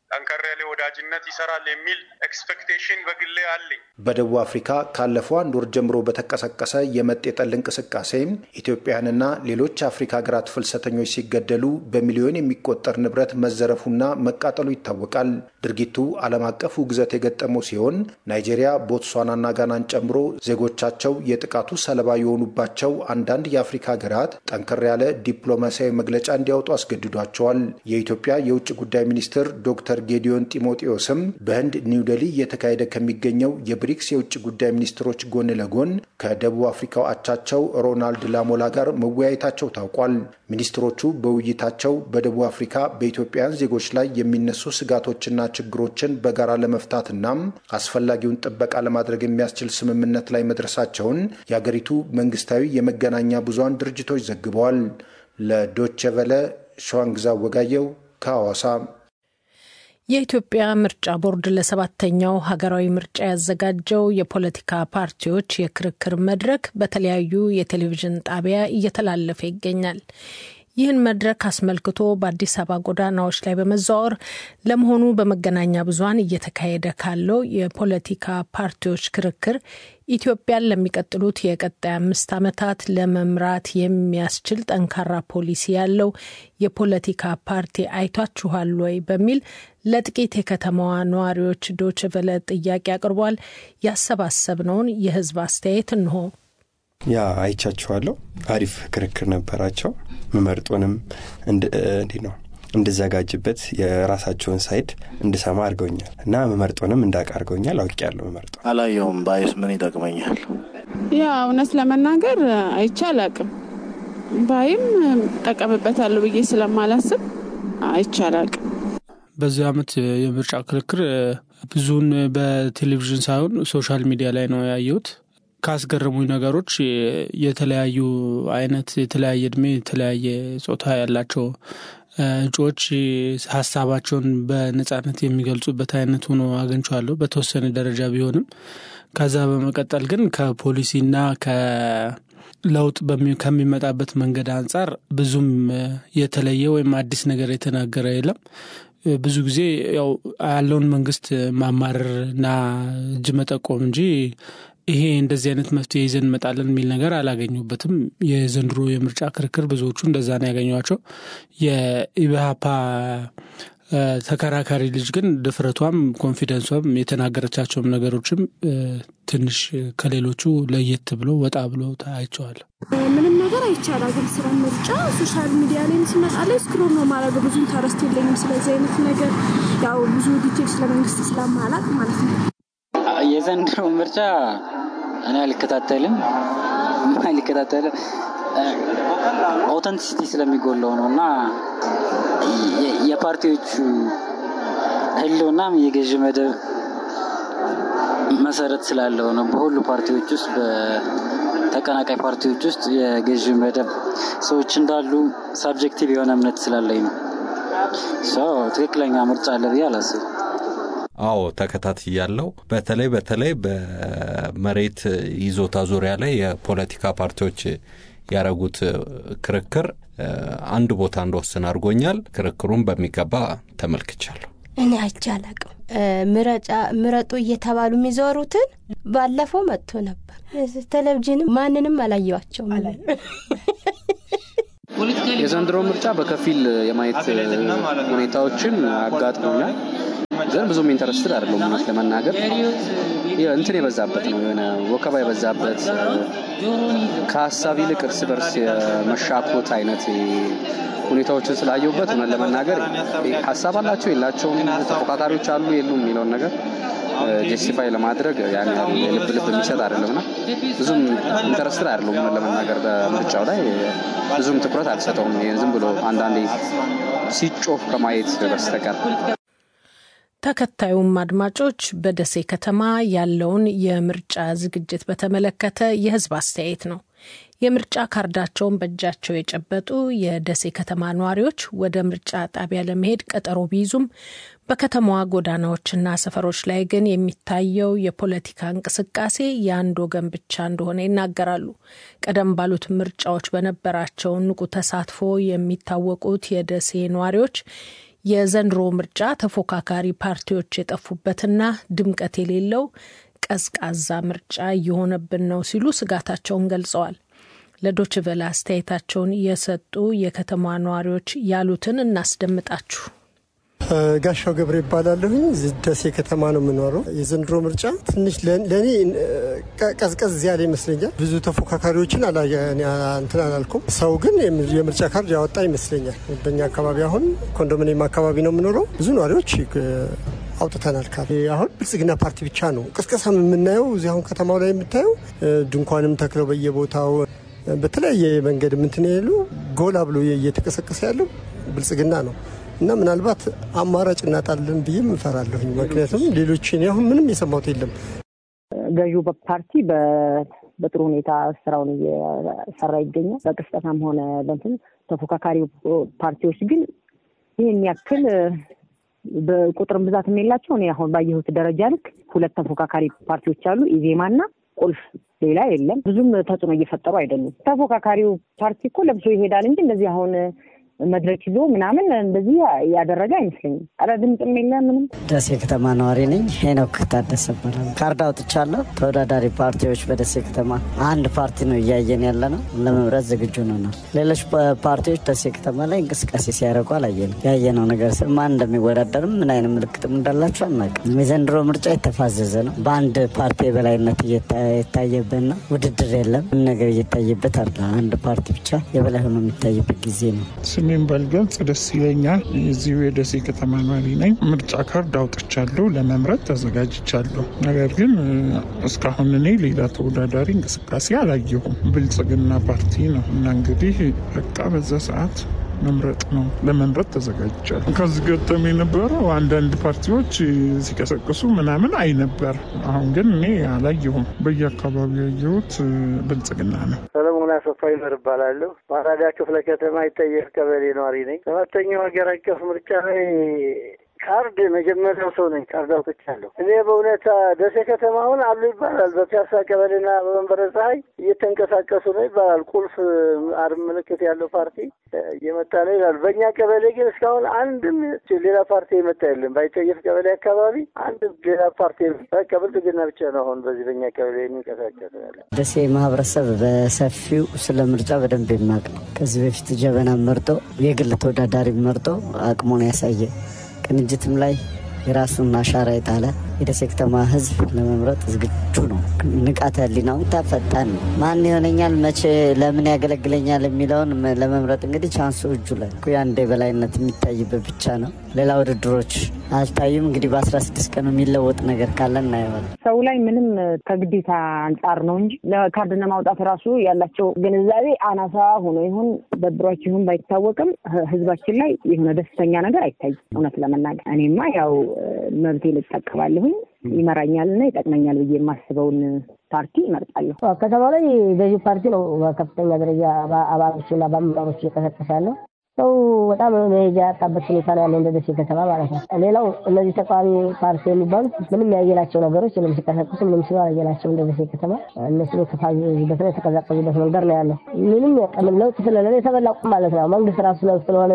ጠንከር ያለ ወዳጅነት ይሰራል የሚል ኤክስፔክቴሽን በግሌ አለኝ። በደቡብ አፍሪካ ካለፈው አንድ ወር ጀምሮ በተቀሰቀሰ የመጤ ጠል እንቅስቃሴ ኢትዮጵያውያንና ሌሎች አፍሪካ ሀገራት ፍልሰተኞች ሲገደሉ በሚሊዮን የሚቆጠር ንብረት መዘረፉና መቃጠሉ ይታወቃል። ድርጊቱ ዓለም አቀፍ ውግዘት የገጠመው ሲሆን ናይጄሪያ፣ ቦትስዋናና ጋናን ጨምሮ ዜጎቻቸው የጥቃቱ ሰለባ የሆኑባቸው አንዳንድ የአፍሪካ ሀገራት ጠንከር ያለ ዲፕሎማሲያዊ መግለጫ እንዲያወጡ አስገድዷቸዋል። የኢትዮጵያ የውጭ ጉዳይ ሚኒስትር ዶክተር ጌዲዮን ጢሞቴዎስም በህንድ ኒው ዴሊ እየተካሄደ ከሚገኘው የብሪክስ የውጭ ጉዳይ ሚኒስትሮች ጎን ለጎን ከደቡብ አፍሪካው አቻቸው ሮናልድ ላሞላ ጋር መወያየታቸው ታውቋል። ሚኒስትሮቹ በውይይታቸው በደቡብ አፍሪካ በኢትዮጵያውያን ዜጎች ላይ የሚነሱ ስጋቶችና ችግሮችን በጋራ ለመፍታትና አስፈላጊውን ጥበቃ ለማድረግ የሚያስችል ስምምነት ላይ መድረሳቸውን የአገሪቱ መንግስታዊ የመገናኛ ብዙሃን ድርጅቶች ዘግበዋል። ለዶቼ ቬለ ሸዋንግዛ ወጋየው ከሐዋሳ። የኢትዮጵያ ምርጫ ቦርድ ለ7ኛው ሀገራዊ ምርጫ ያዘጋጀው የፖለቲካ ፓርቲዎች የክርክር መድረክ በተለያዩ የቴሌቪዥን ጣቢያ እየተላለፈ ይገኛል። ይህን መድረክ አስመልክቶ በአዲስ አበባ ጎዳናዎች ላይ በመዘዋወር ለመሆኑ በመገናኛ ብዙሃን እየተካሄደ ካለው የፖለቲካ ፓርቲዎች ክርክር ኢትዮጵያን ለሚቀጥሉት የቀጣይ 5 ዓመታት ለመምራት የሚያስችል ጠንካራ ፖሊሲ ያለው የፖለቲካ ፓርቲ አይታችኋል ወይ በሚል ለጥቂት የከተማዋ ነዋሪዎች ዶቼ ቬለ ጥያቄ አቅርቧል። ያሰባሰብነውን የህዝብ አስተያየት እንሆ። ያ አይቻችኋለሁ። አሪፍ ክርክር ነበራቸው። መመርጦንም እንድዘጋጅበት የራሳቸውን ሳይድ እንድሰማ አድርገውኛል እና መመርጦንም እንዳቃርገውኛል። አውቄያለሁ። መመርጦ አላየውም። ባይስ ምን ይጠቅመኛል? ያ እውነት ለመናገር አይቻላቅም። ባይም ጠቀምበታለሁ ብዬ ስለማላስብ አይቻላቅም። በዚህ አመት የምርጫ ክርክር ብዙን በቴሌቪዥን ሳይሆን ሶሻል ሚዲያ ላይ ነው ያየሁት። ካስገረሙኝ ነገሮች የተለያዩ አይነት የተለያየ እድሜ የተለያየ ጾታ ያላቸው እጩዎች ሀሳባቸውን በነጻነት የሚገልጹበት አይነት ሆኖ አግኝቻለሁ በተወሰነ ደረጃ ቢሆንም። ከዛ በመቀጠል ግን ከፖሊሲና ከለውጥ ከሚመጣበት መንገድ አንጻር ብዙም የተለየ ወይም አዲስ ነገር የተናገረ የለም። ብዙ ጊዜ ያው ያለውን መንግስት ማማረርና እጅ መጠቆም እንጂ ይሄ እንደዚህ አይነት መፍትሄ ይዘን መጣለን የሚል ነገር አላገኙበትም። የዘንድሮ የምርጫ ክርክር ብዙዎቹ እንደዛ ነው ያገኟቸው። የኢብሃፓ ተከራካሪ ልጅ ግን ድፍረቷም ኮንፊደንሷም የተናገረቻቸውም ነገሮችም ትንሽ ከሌሎቹ ለየት ብሎ ወጣ ብሎ ታይቷል። ምንም ነገር አይቻላል። ግን ስለ ምርጫ ሶሻል ሚዲያ ላይ ሲመጣለኝ ስክሮል ነው ማድረግ ብዙ ኢንተረስት የለኝም ስለዚህ አይነት ነገር ያው ብዙ ዲቴል ስለመንግስት ስለማላቅ ማለት ነው። የዘንድሮ ምርጫ እኔ አልከታተልም ኦተንቲሲቲ ስለሚጎለው ነውና የፓርቲዎቹ ህልውና የገዥ መደብ መሰረት ስላለው ነው። በሁሉ ፓርቲዎች ውስጥ በተቀናቃይ ፓርቲዎች ውስጥ የገዥ መደብ ሰዎች እንዳሉ ሳብጀክቲቭ የሆነ እምነት ስላለኝ ነው። ትክክለኛ ምርጫ አለ ብዬ አላስብም። አዎ ተከታትያለሁ። በተለይ በመሬት ይዞታ ዙሪያ ላይ የፖለቲካ ፓርቲዎች ያረጉት ክርክር አንድ ቦታ እንደወሰን አድርጎኛል። ክርክሩን በሚገባ ተመልክቻለሁ። እኔ አይቻላቅም። ምረጡ እየተባሉ የሚዞሩትን ባለፈው መጥቶ ነበር። ቴሌቪዥን ማንንም አላየዋቸውም። የዘንድሮ ምርጫ በከፊል የማየት ሁኔታዎችን አጋጥሞኛል። ግን ብዙም ኢንተረስትድ አይደለም ማለት ለመናገር እንትን የበዛበት ነው። የሆነ ወከባ የበዛበት ከሐሳብ ይልቅ እርስ በርስ መሻኮት አይነት ሁኔታዎችን ስላየሁበት ነው ለመናገር ሐሳብ አላቸው የላቸውም ተፎካካሪዎች አሉ የሉም የሚለውን ነገር ጀስቲፋይ ለማድረግ ያን ልብ የሚሰጥ አይደለምና ብዙም ኢንተረስትድ አይደለም ለመናገር በምርጫው ላይ ብዙም ትኩረት አልሰጠውም። ዝም ብሎ አንዳንዴ ሲጮህ ከማየት በስተቀር። ተከታዩም አድማጮች በደሴ ከተማ ያለውን የምርጫ ዝግጅት በተመለከተ የህዝብ አስተያየት ነው። የምርጫ ካርዳቸውን በእጃቸው የጨበጡ የደሴ ከተማ ነዋሪዎች ወደ ምርጫ ጣቢያ ለመሄድ ቀጠሮ ቢይዙም በከተማዋ ጎዳናዎችና ሰፈሮች ላይ ግን የሚታየው የፖለቲካ እንቅስቃሴ የአንድ ወገን ብቻ እንደሆነ ይናገራሉ። ቀደም ባሉት ምርጫዎች በነበራቸው ንቁ ተሳትፎ የሚታወቁት የደሴ ነዋሪዎች የዘንድሮ ምርጫ ተፎካካሪ ፓርቲዎች የጠፉበትና ድምቀት የሌለው ቀዝቃዛ ምርጫ እየሆነብን ነው ሲሉ ስጋታቸውን ገልጸዋል። ለዶይቼ ቬለ አስተያየታቸውን የሰጡ የከተማ ነዋሪዎች ያሉትን እናስደምጣችሁ። ጋሻው ገብረ ይባላለሁኝ። ደሴ ከተማ ነው የምኖረው። የዘንድሮ ምርጫ ትንሽ ለኔ ቀዝቀዝ ያለ ይመስለኛል። ብዙ ተፎካካሪዎችን እንትን አላልኩም። ሰው ግን የምርጫ ካርድ ያወጣ ይመስለኛል። በእኛ አካባቢ አሁን ኮንዶሚኒየም አካባቢ ነው የምኖረው። ብዙ ነዋሪዎች አውጥተናል ካርድ። አሁን ብልጽግና ፓርቲ ብቻ ነው ቅስቀሳም የምናየው። እዚህ አሁን ከተማው ላይ የምታየው ድንኳንም ተክለው በየቦታው በተለያየ መንገድ ምንትን ያሉ ጎላ ብሎ እየተቀሰቀሰ ያለው ብልጽግና ነው እና ምናልባት አማራጭ እናጣለን ብዬ እፈራለሁኝ። ምክንያቱም ሌሎች አሁን ምንም የሰማሁት የለም። ገዢው ፓርቲ በጥሩ ሁኔታ ስራውን እየሰራ ይገኛል። በቅስቀሳም ሆነ በእንትን ተፎካካሪ ፓርቲዎች ግን ይህን ያክል በቁጥር ብዛት የላቸው። እኔ አሁን ባየሁት ደረጃ ልክ 2 ተፎካካሪ ፓርቲዎች አሉ፣ ኢዜማና ቁልፍ፣ ሌላ የለም። ብዙም ተጽዕኖ እየፈጠሩ አይደሉም። ተፎካካሪው ፓርቲ እኮ ለብሶ ይሄዳል እንጂ እንደዚህ አሁን መድረክ ይዞ ምናምን እንደዚህ ያደረገ አይመስለኝም። አረ ድምጽም የለም ምንም። ደሴ ከተማ ነዋሪ ነኝ። ሄኖክ ታደሰ እባላለሁ። ካርድ አውጥቻለሁ። ተወዳዳሪ ፓርቲዎች በደሴ ከተማ አንድ ፓርቲ ነው እያየን ያለ ነው። ለመምረጥ ዝግጁ ነን። ሌሎች ፓርቲዎች ደሴ ከተማ ላይ እንቅስቃሴ ሲያደርጉ አላየንም። ያየነው ነገር ማን እንደሚወዳደርም ምን አይነት ምልክትም እንዳላቸው አናውቅም። የዘንድሮ ምርጫ የተፋዘዘ ነው። በአንድ ፓርቲ የበላይነት እየታየበት ነው። ውድድር የለም። ምን ነገር እየታየበት አይደለም። አንድ ፓርቲ ብቻ የበላይ ሆኖ የሚታይበት ጊዜ ነው። ስሜን ባልገልጽ ደስ ይለኛል። የዚሁ የደሴ ከተማ ነዋሪ ነኝ። ምርጫ ካርድ አውጥቻለሁ። ለመምረጥ ተዘጋጅቻለሁ። ነገር ግን እስካሁን እኔ ሌላ ተወዳዳሪ እንቅስቃሴ አላየሁም። ብልጽግና ፓርቲ ነው እና እንግዲህ በቃ በዛ ሰዓት መምረጥ ነው። ለመምረጥ ተዘጋጅቻለሁ። ከዚህ ገጠም የነበረው አንዳንድ ፓርቲዎች ሲቀሰቅሱ ምናምን አይ ነበር። አሁን ግን እኔ አላየሁም። በየአካባቢው ያየሁት ብልጽግና ነው። ሰለሞን አሰፋ ይመርባላለሁ። በአራዳ ክፍለ ከተማ ይጠየፍ ቀበሌ ነዋሪ ነኝ። 7ኛው ሀገር አቀፍ ምርጫ ላይ ካርድ መጀመሪያው ሰው ነኝ። ካርድ አውጥቻለሁ። እኔ በእውነት ደሴ ከተማውን አሉ ይባላል። በፒያሳ ቀበሌና በመንበረ ፀሐይ እየተንቀሳቀሱ ነው ይባላል። ቁልፍ አርማ ምልክት ያለው ፓርቲ እየመጣ ነው ይላል። በእኛ ቀበሌ ግን እስካሁን አንድም ሌላ ፓርቲ የመጣ የለም። ባይጠየፍ ቀበሌ አካባቢ አንድ ሌላ ፓርቲ በቃ ብልጽግና ብቻ ነው አሁን በዚህ በእኛ ቀበሌ የሚንቀሳቀስ ያለ። ደሴ ማህበረሰብ በሰፊው ስለ ምርጫ በደንብ የሚያውቅ ነው። ከዚህ በፊት ጀበና መርጦ የግል ተወዳዳሪ መርጦ አቅሙን ያሳየ ቅንጅትም ላይ የራሱን አሻራ የጣለ የደሴ ከተማ ህዝብ ለመምረጥ ዝግጁ ነው። ንቃተ ህሊናው ተፈጣን ነው። ማን ይሆነኛል መቼ ለምን ያገለግለኛል የሚለውን ለመምረጥ እንግዲህ ቻንሱ እጁ ላይ የአንድ የበላይነት የሚታይበት ብቻ ነው። ሌላ ውድድሮች አልታዩም። እንግዲህ በ16 ቀኑ የሚለወጥ ነገር ካለ እናየዋለን። ሰው ላይ ምንም ከግዴታ አንጻር ነው እንጂ ለካርድ ለማውጣት ራሱ ያላቸው ግንዛቤ አናሳ ሆኖ ይሁን በድሯቸው ይሁን ባይታወቅም ህዝባችን ላይ የሆነ ደስተኛ ነገር አይታይም። እውነት ለመናገር እኔማ ያው መብቴን እጠቀማለሁ። ይመራኛልና ይጠቅመኛል ብዬ የማስበውን ፓርቲ እመርጣለሁ። ከተማው ላይ ገዢ ፓርቲ ነው በከፍተኛ ደረጃ አባሎችና በአመራሮች እየተሰጠ ያለው። ሰው በጣም መሄጃ ያጣበት ሁኔታ ነው ያለው እንደ ደሴ ከተማ ማለት ነው። ሌላው እነዚህ ተቃዋሚ ፓርቲ የሚባሉት ምንም ያየናቸው ነገሮች ምንም ሲቀሰቅሱ ምንም ሲሉ ያየናቸው እንደ ደሴ ከተማ እነሱ የተፋዙበት ነው የተቀዛቀዙበት መንገድ ነው ያለው። ምንም ያቀምል ለውጥ ስለሌለ የተበላቁ ማለት ነው። መንግስት ራሱ ነው ስለሆነ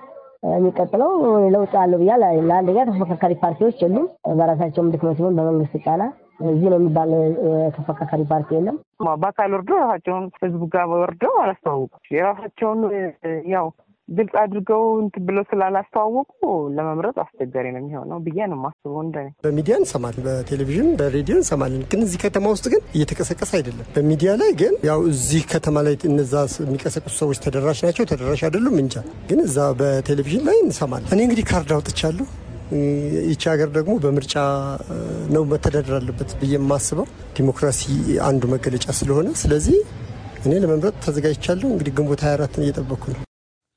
የሚቀጥለው ለውጥ አለው ብያለሁ። ለአንደኛ ተፎካካሪ ፓርቲዎች የሉም። በራሳቸውም ድክመት ሲሆን በመንግስት ጫና እዚህ ነው የሚባል ተፎካካሪ ፓርቲ የለም። በአካል ወርደው ራሳቸውን ህዝቡ ጋር ወርደው አላስተዋወቁም። የራሳቸውን ያው ግልጽ አድርገው እንትን ብለው ስላላስተዋወቁ ለመምረጥ አስቸጋሪ ነው የሚሆነው ብዬ ነው የማስበው። እንደኔ በሚዲያ እንሰማለን፣ በቴሌቪዥን በሬዲዮ እንሰማለን። ግን እዚህ ከተማ ውስጥ ግን እየተቀሰቀሰ አይደለም። በሚዲያ ላይ ግን ያው እዚህ ከተማ ላይ እነዛ የሚቀሰቅሱ ሰዎች ተደራሽ ናቸው ተደራሽ አይደሉም እንጃ። ግን እዛ በቴሌቪዥን ላይ እንሰማለን። እኔ እንግዲህ ካርድ አውጥቻለሁ። ይቺ ሀገር ደግሞ በምርጫ ነው መተዳደር አለበት ብዬ የማስበው። ዲሞክራሲ አንዱ መገለጫ ስለሆነ ስለዚህ እኔ ለመምረጥ ተዘጋጅቻለሁ። እንግዲህ ግንቦት 24 እየጠበቅኩ ነው።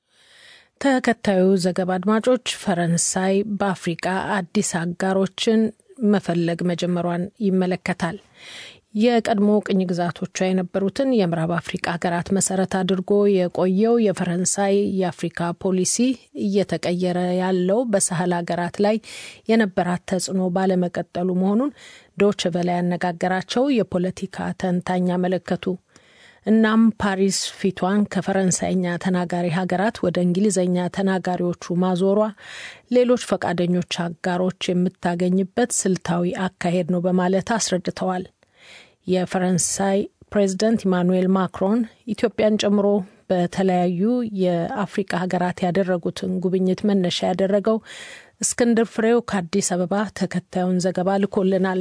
ተከታዩ ዘገባ አድማጮች ፈረንሳይ በአፍሪካ አዲስ አጋሮችን መፈለግ መጀመሯን ይመለከታል። የቀድሞ ቅኝ ግዛቶቿ የነበሩትን የምዕራብ አፍሪካ ሀገራት መሰረት አድርጎ የቆየው የፈረንሳይ የአፍሪካ ፖሊሲ እየተቀየረ ያለው በሳህል ሀገራት ላይ የነበራት ተጽዕኖ ባለመቀጠሉ መሆኑን ዶይቼ ቬለ ያነጋገራቸው የፖለቲካ ተንታኝ አመለከቱ። እናም ፓሪስ ፊቷን ከፈረንሳይኛ ተናጋሪ ሀገራት ወደ እንግሊዝኛ ተናጋሪዎቹ ማዞሯ ሌሎች ፈቃደኞች አጋሮች የምታገኝበት ስልታዊ አካሄድ ነው በማለት አስረድተዋል። የፈረንሳይ ፕሬዚደንት ኢማኑኤል ማክሮን ኢትዮጵያን ጨምሮ በተለያዩ የአፍሪካ ሀገራት ያደረጉትን ጉብኝት መነሻ ያደረገው እስክንድር ፍሬው ከአዲስ አበባ ተከታዩን ዘገባ ልኮልናል።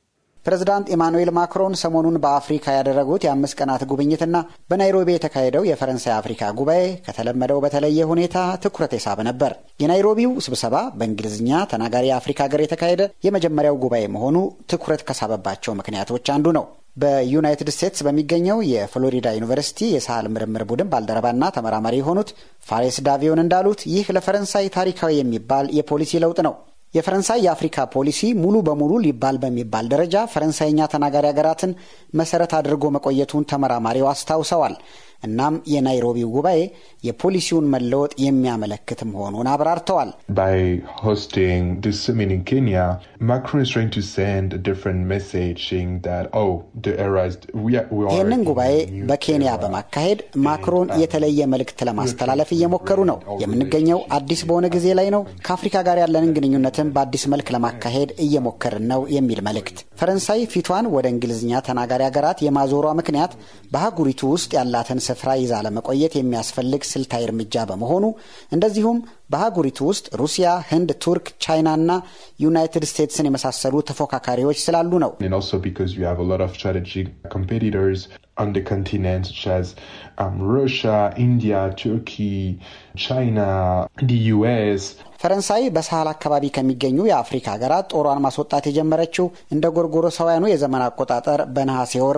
ፕሬዝዳንት ኢማኑኤል ማክሮን ሰሞኑን በአፍሪካ ያደረጉት የ5 ቀናት ጉብኝትና በናይሮቢ የተካሄደው የፈረንሳይ አፍሪካ ጉባኤ ከተለመደው በተለየ ሁኔታ ትኩረት የሳበ ነበር። የናይሮቢው ስብሰባ በእንግሊዝኛ ተናጋሪ የአፍሪካ ሀገር የተካሄደ የመጀመሪያው ጉባኤ መሆኑ ትኩረት ከሳበባቸው ምክንያቶች አንዱ ነው። በዩናይትድ ስቴትስ በሚገኘው የፍሎሪዳ ዩኒቨርሲቲ የሳህል ምርምር ቡድን ባልደረባና ተመራማሪ የሆኑት ፋሬስ ዳቪዮን እንዳሉት ይህ ለፈረንሳይ ታሪካዊ የሚባል የፖሊሲ ለውጥ ነው። የፈረንሳይ የአፍሪካ ፖሊሲ ሙሉ በሙሉ ሊባል በሚባል ደረጃ ፈረንሳይኛ ተናጋሪ ሀገራትን መሰረት አድርጎ መቆየቱን ተመራማሪው አስታውሰዋል። እናም የናይሮቢው ጉባኤ የፖሊሲውን መለወጥ የሚያመለክት መሆኑን አብራርተዋል። By hosting this summit in Kenya, Macron is trying to send a different message saying that the era is ይህንን ጉባኤ በኬንያ በማካሄድ ማክሮን የተለየ መልእክት ለማስተላለፍ እየሞከሩ ነው። የምንገኘው አዲስ በሆነ ጊዜ ላይ ነው። ከአፍሪካ ጋር ያለንን ግንኙነትን በአዲስ መልክ ለማካሄድ እየሞከርን ነው የሚል መልእክት። ፈረንሳይ ፊቷን ወደ እንግሊዝኛ ተናጋሪ ሀገራት የማዞሯ ምክንያት በአህጉሪቱ ውስጥ ያላትን ስፍራ ይዛ ለመቆየት የሚያስፈልግ ስልታዊ እርምጃ በመሆኑ እንደዚሁም በአህጉሪቱ ውስጥ ሩሲያ፣ ህንድ፣ ቱርክ፣ ቻይና እና ዩናይትድ ስቴትስን የመሳሰሉ ተፎካካሪዎች ስላሉ ነው። And also because you have a lot of strategic competitors on the continent such as Russia, India, Turkey, China, the US. ፈረንሳይ በሳህል አካባቢ ከሚገኙ የአፍሪካ ሀገራት ጦሯን ማስወጣት የጀመረችው እንደ ጎርጎሮሳውያኑ የዘመን አቆጣጠር በነሐሴ ወር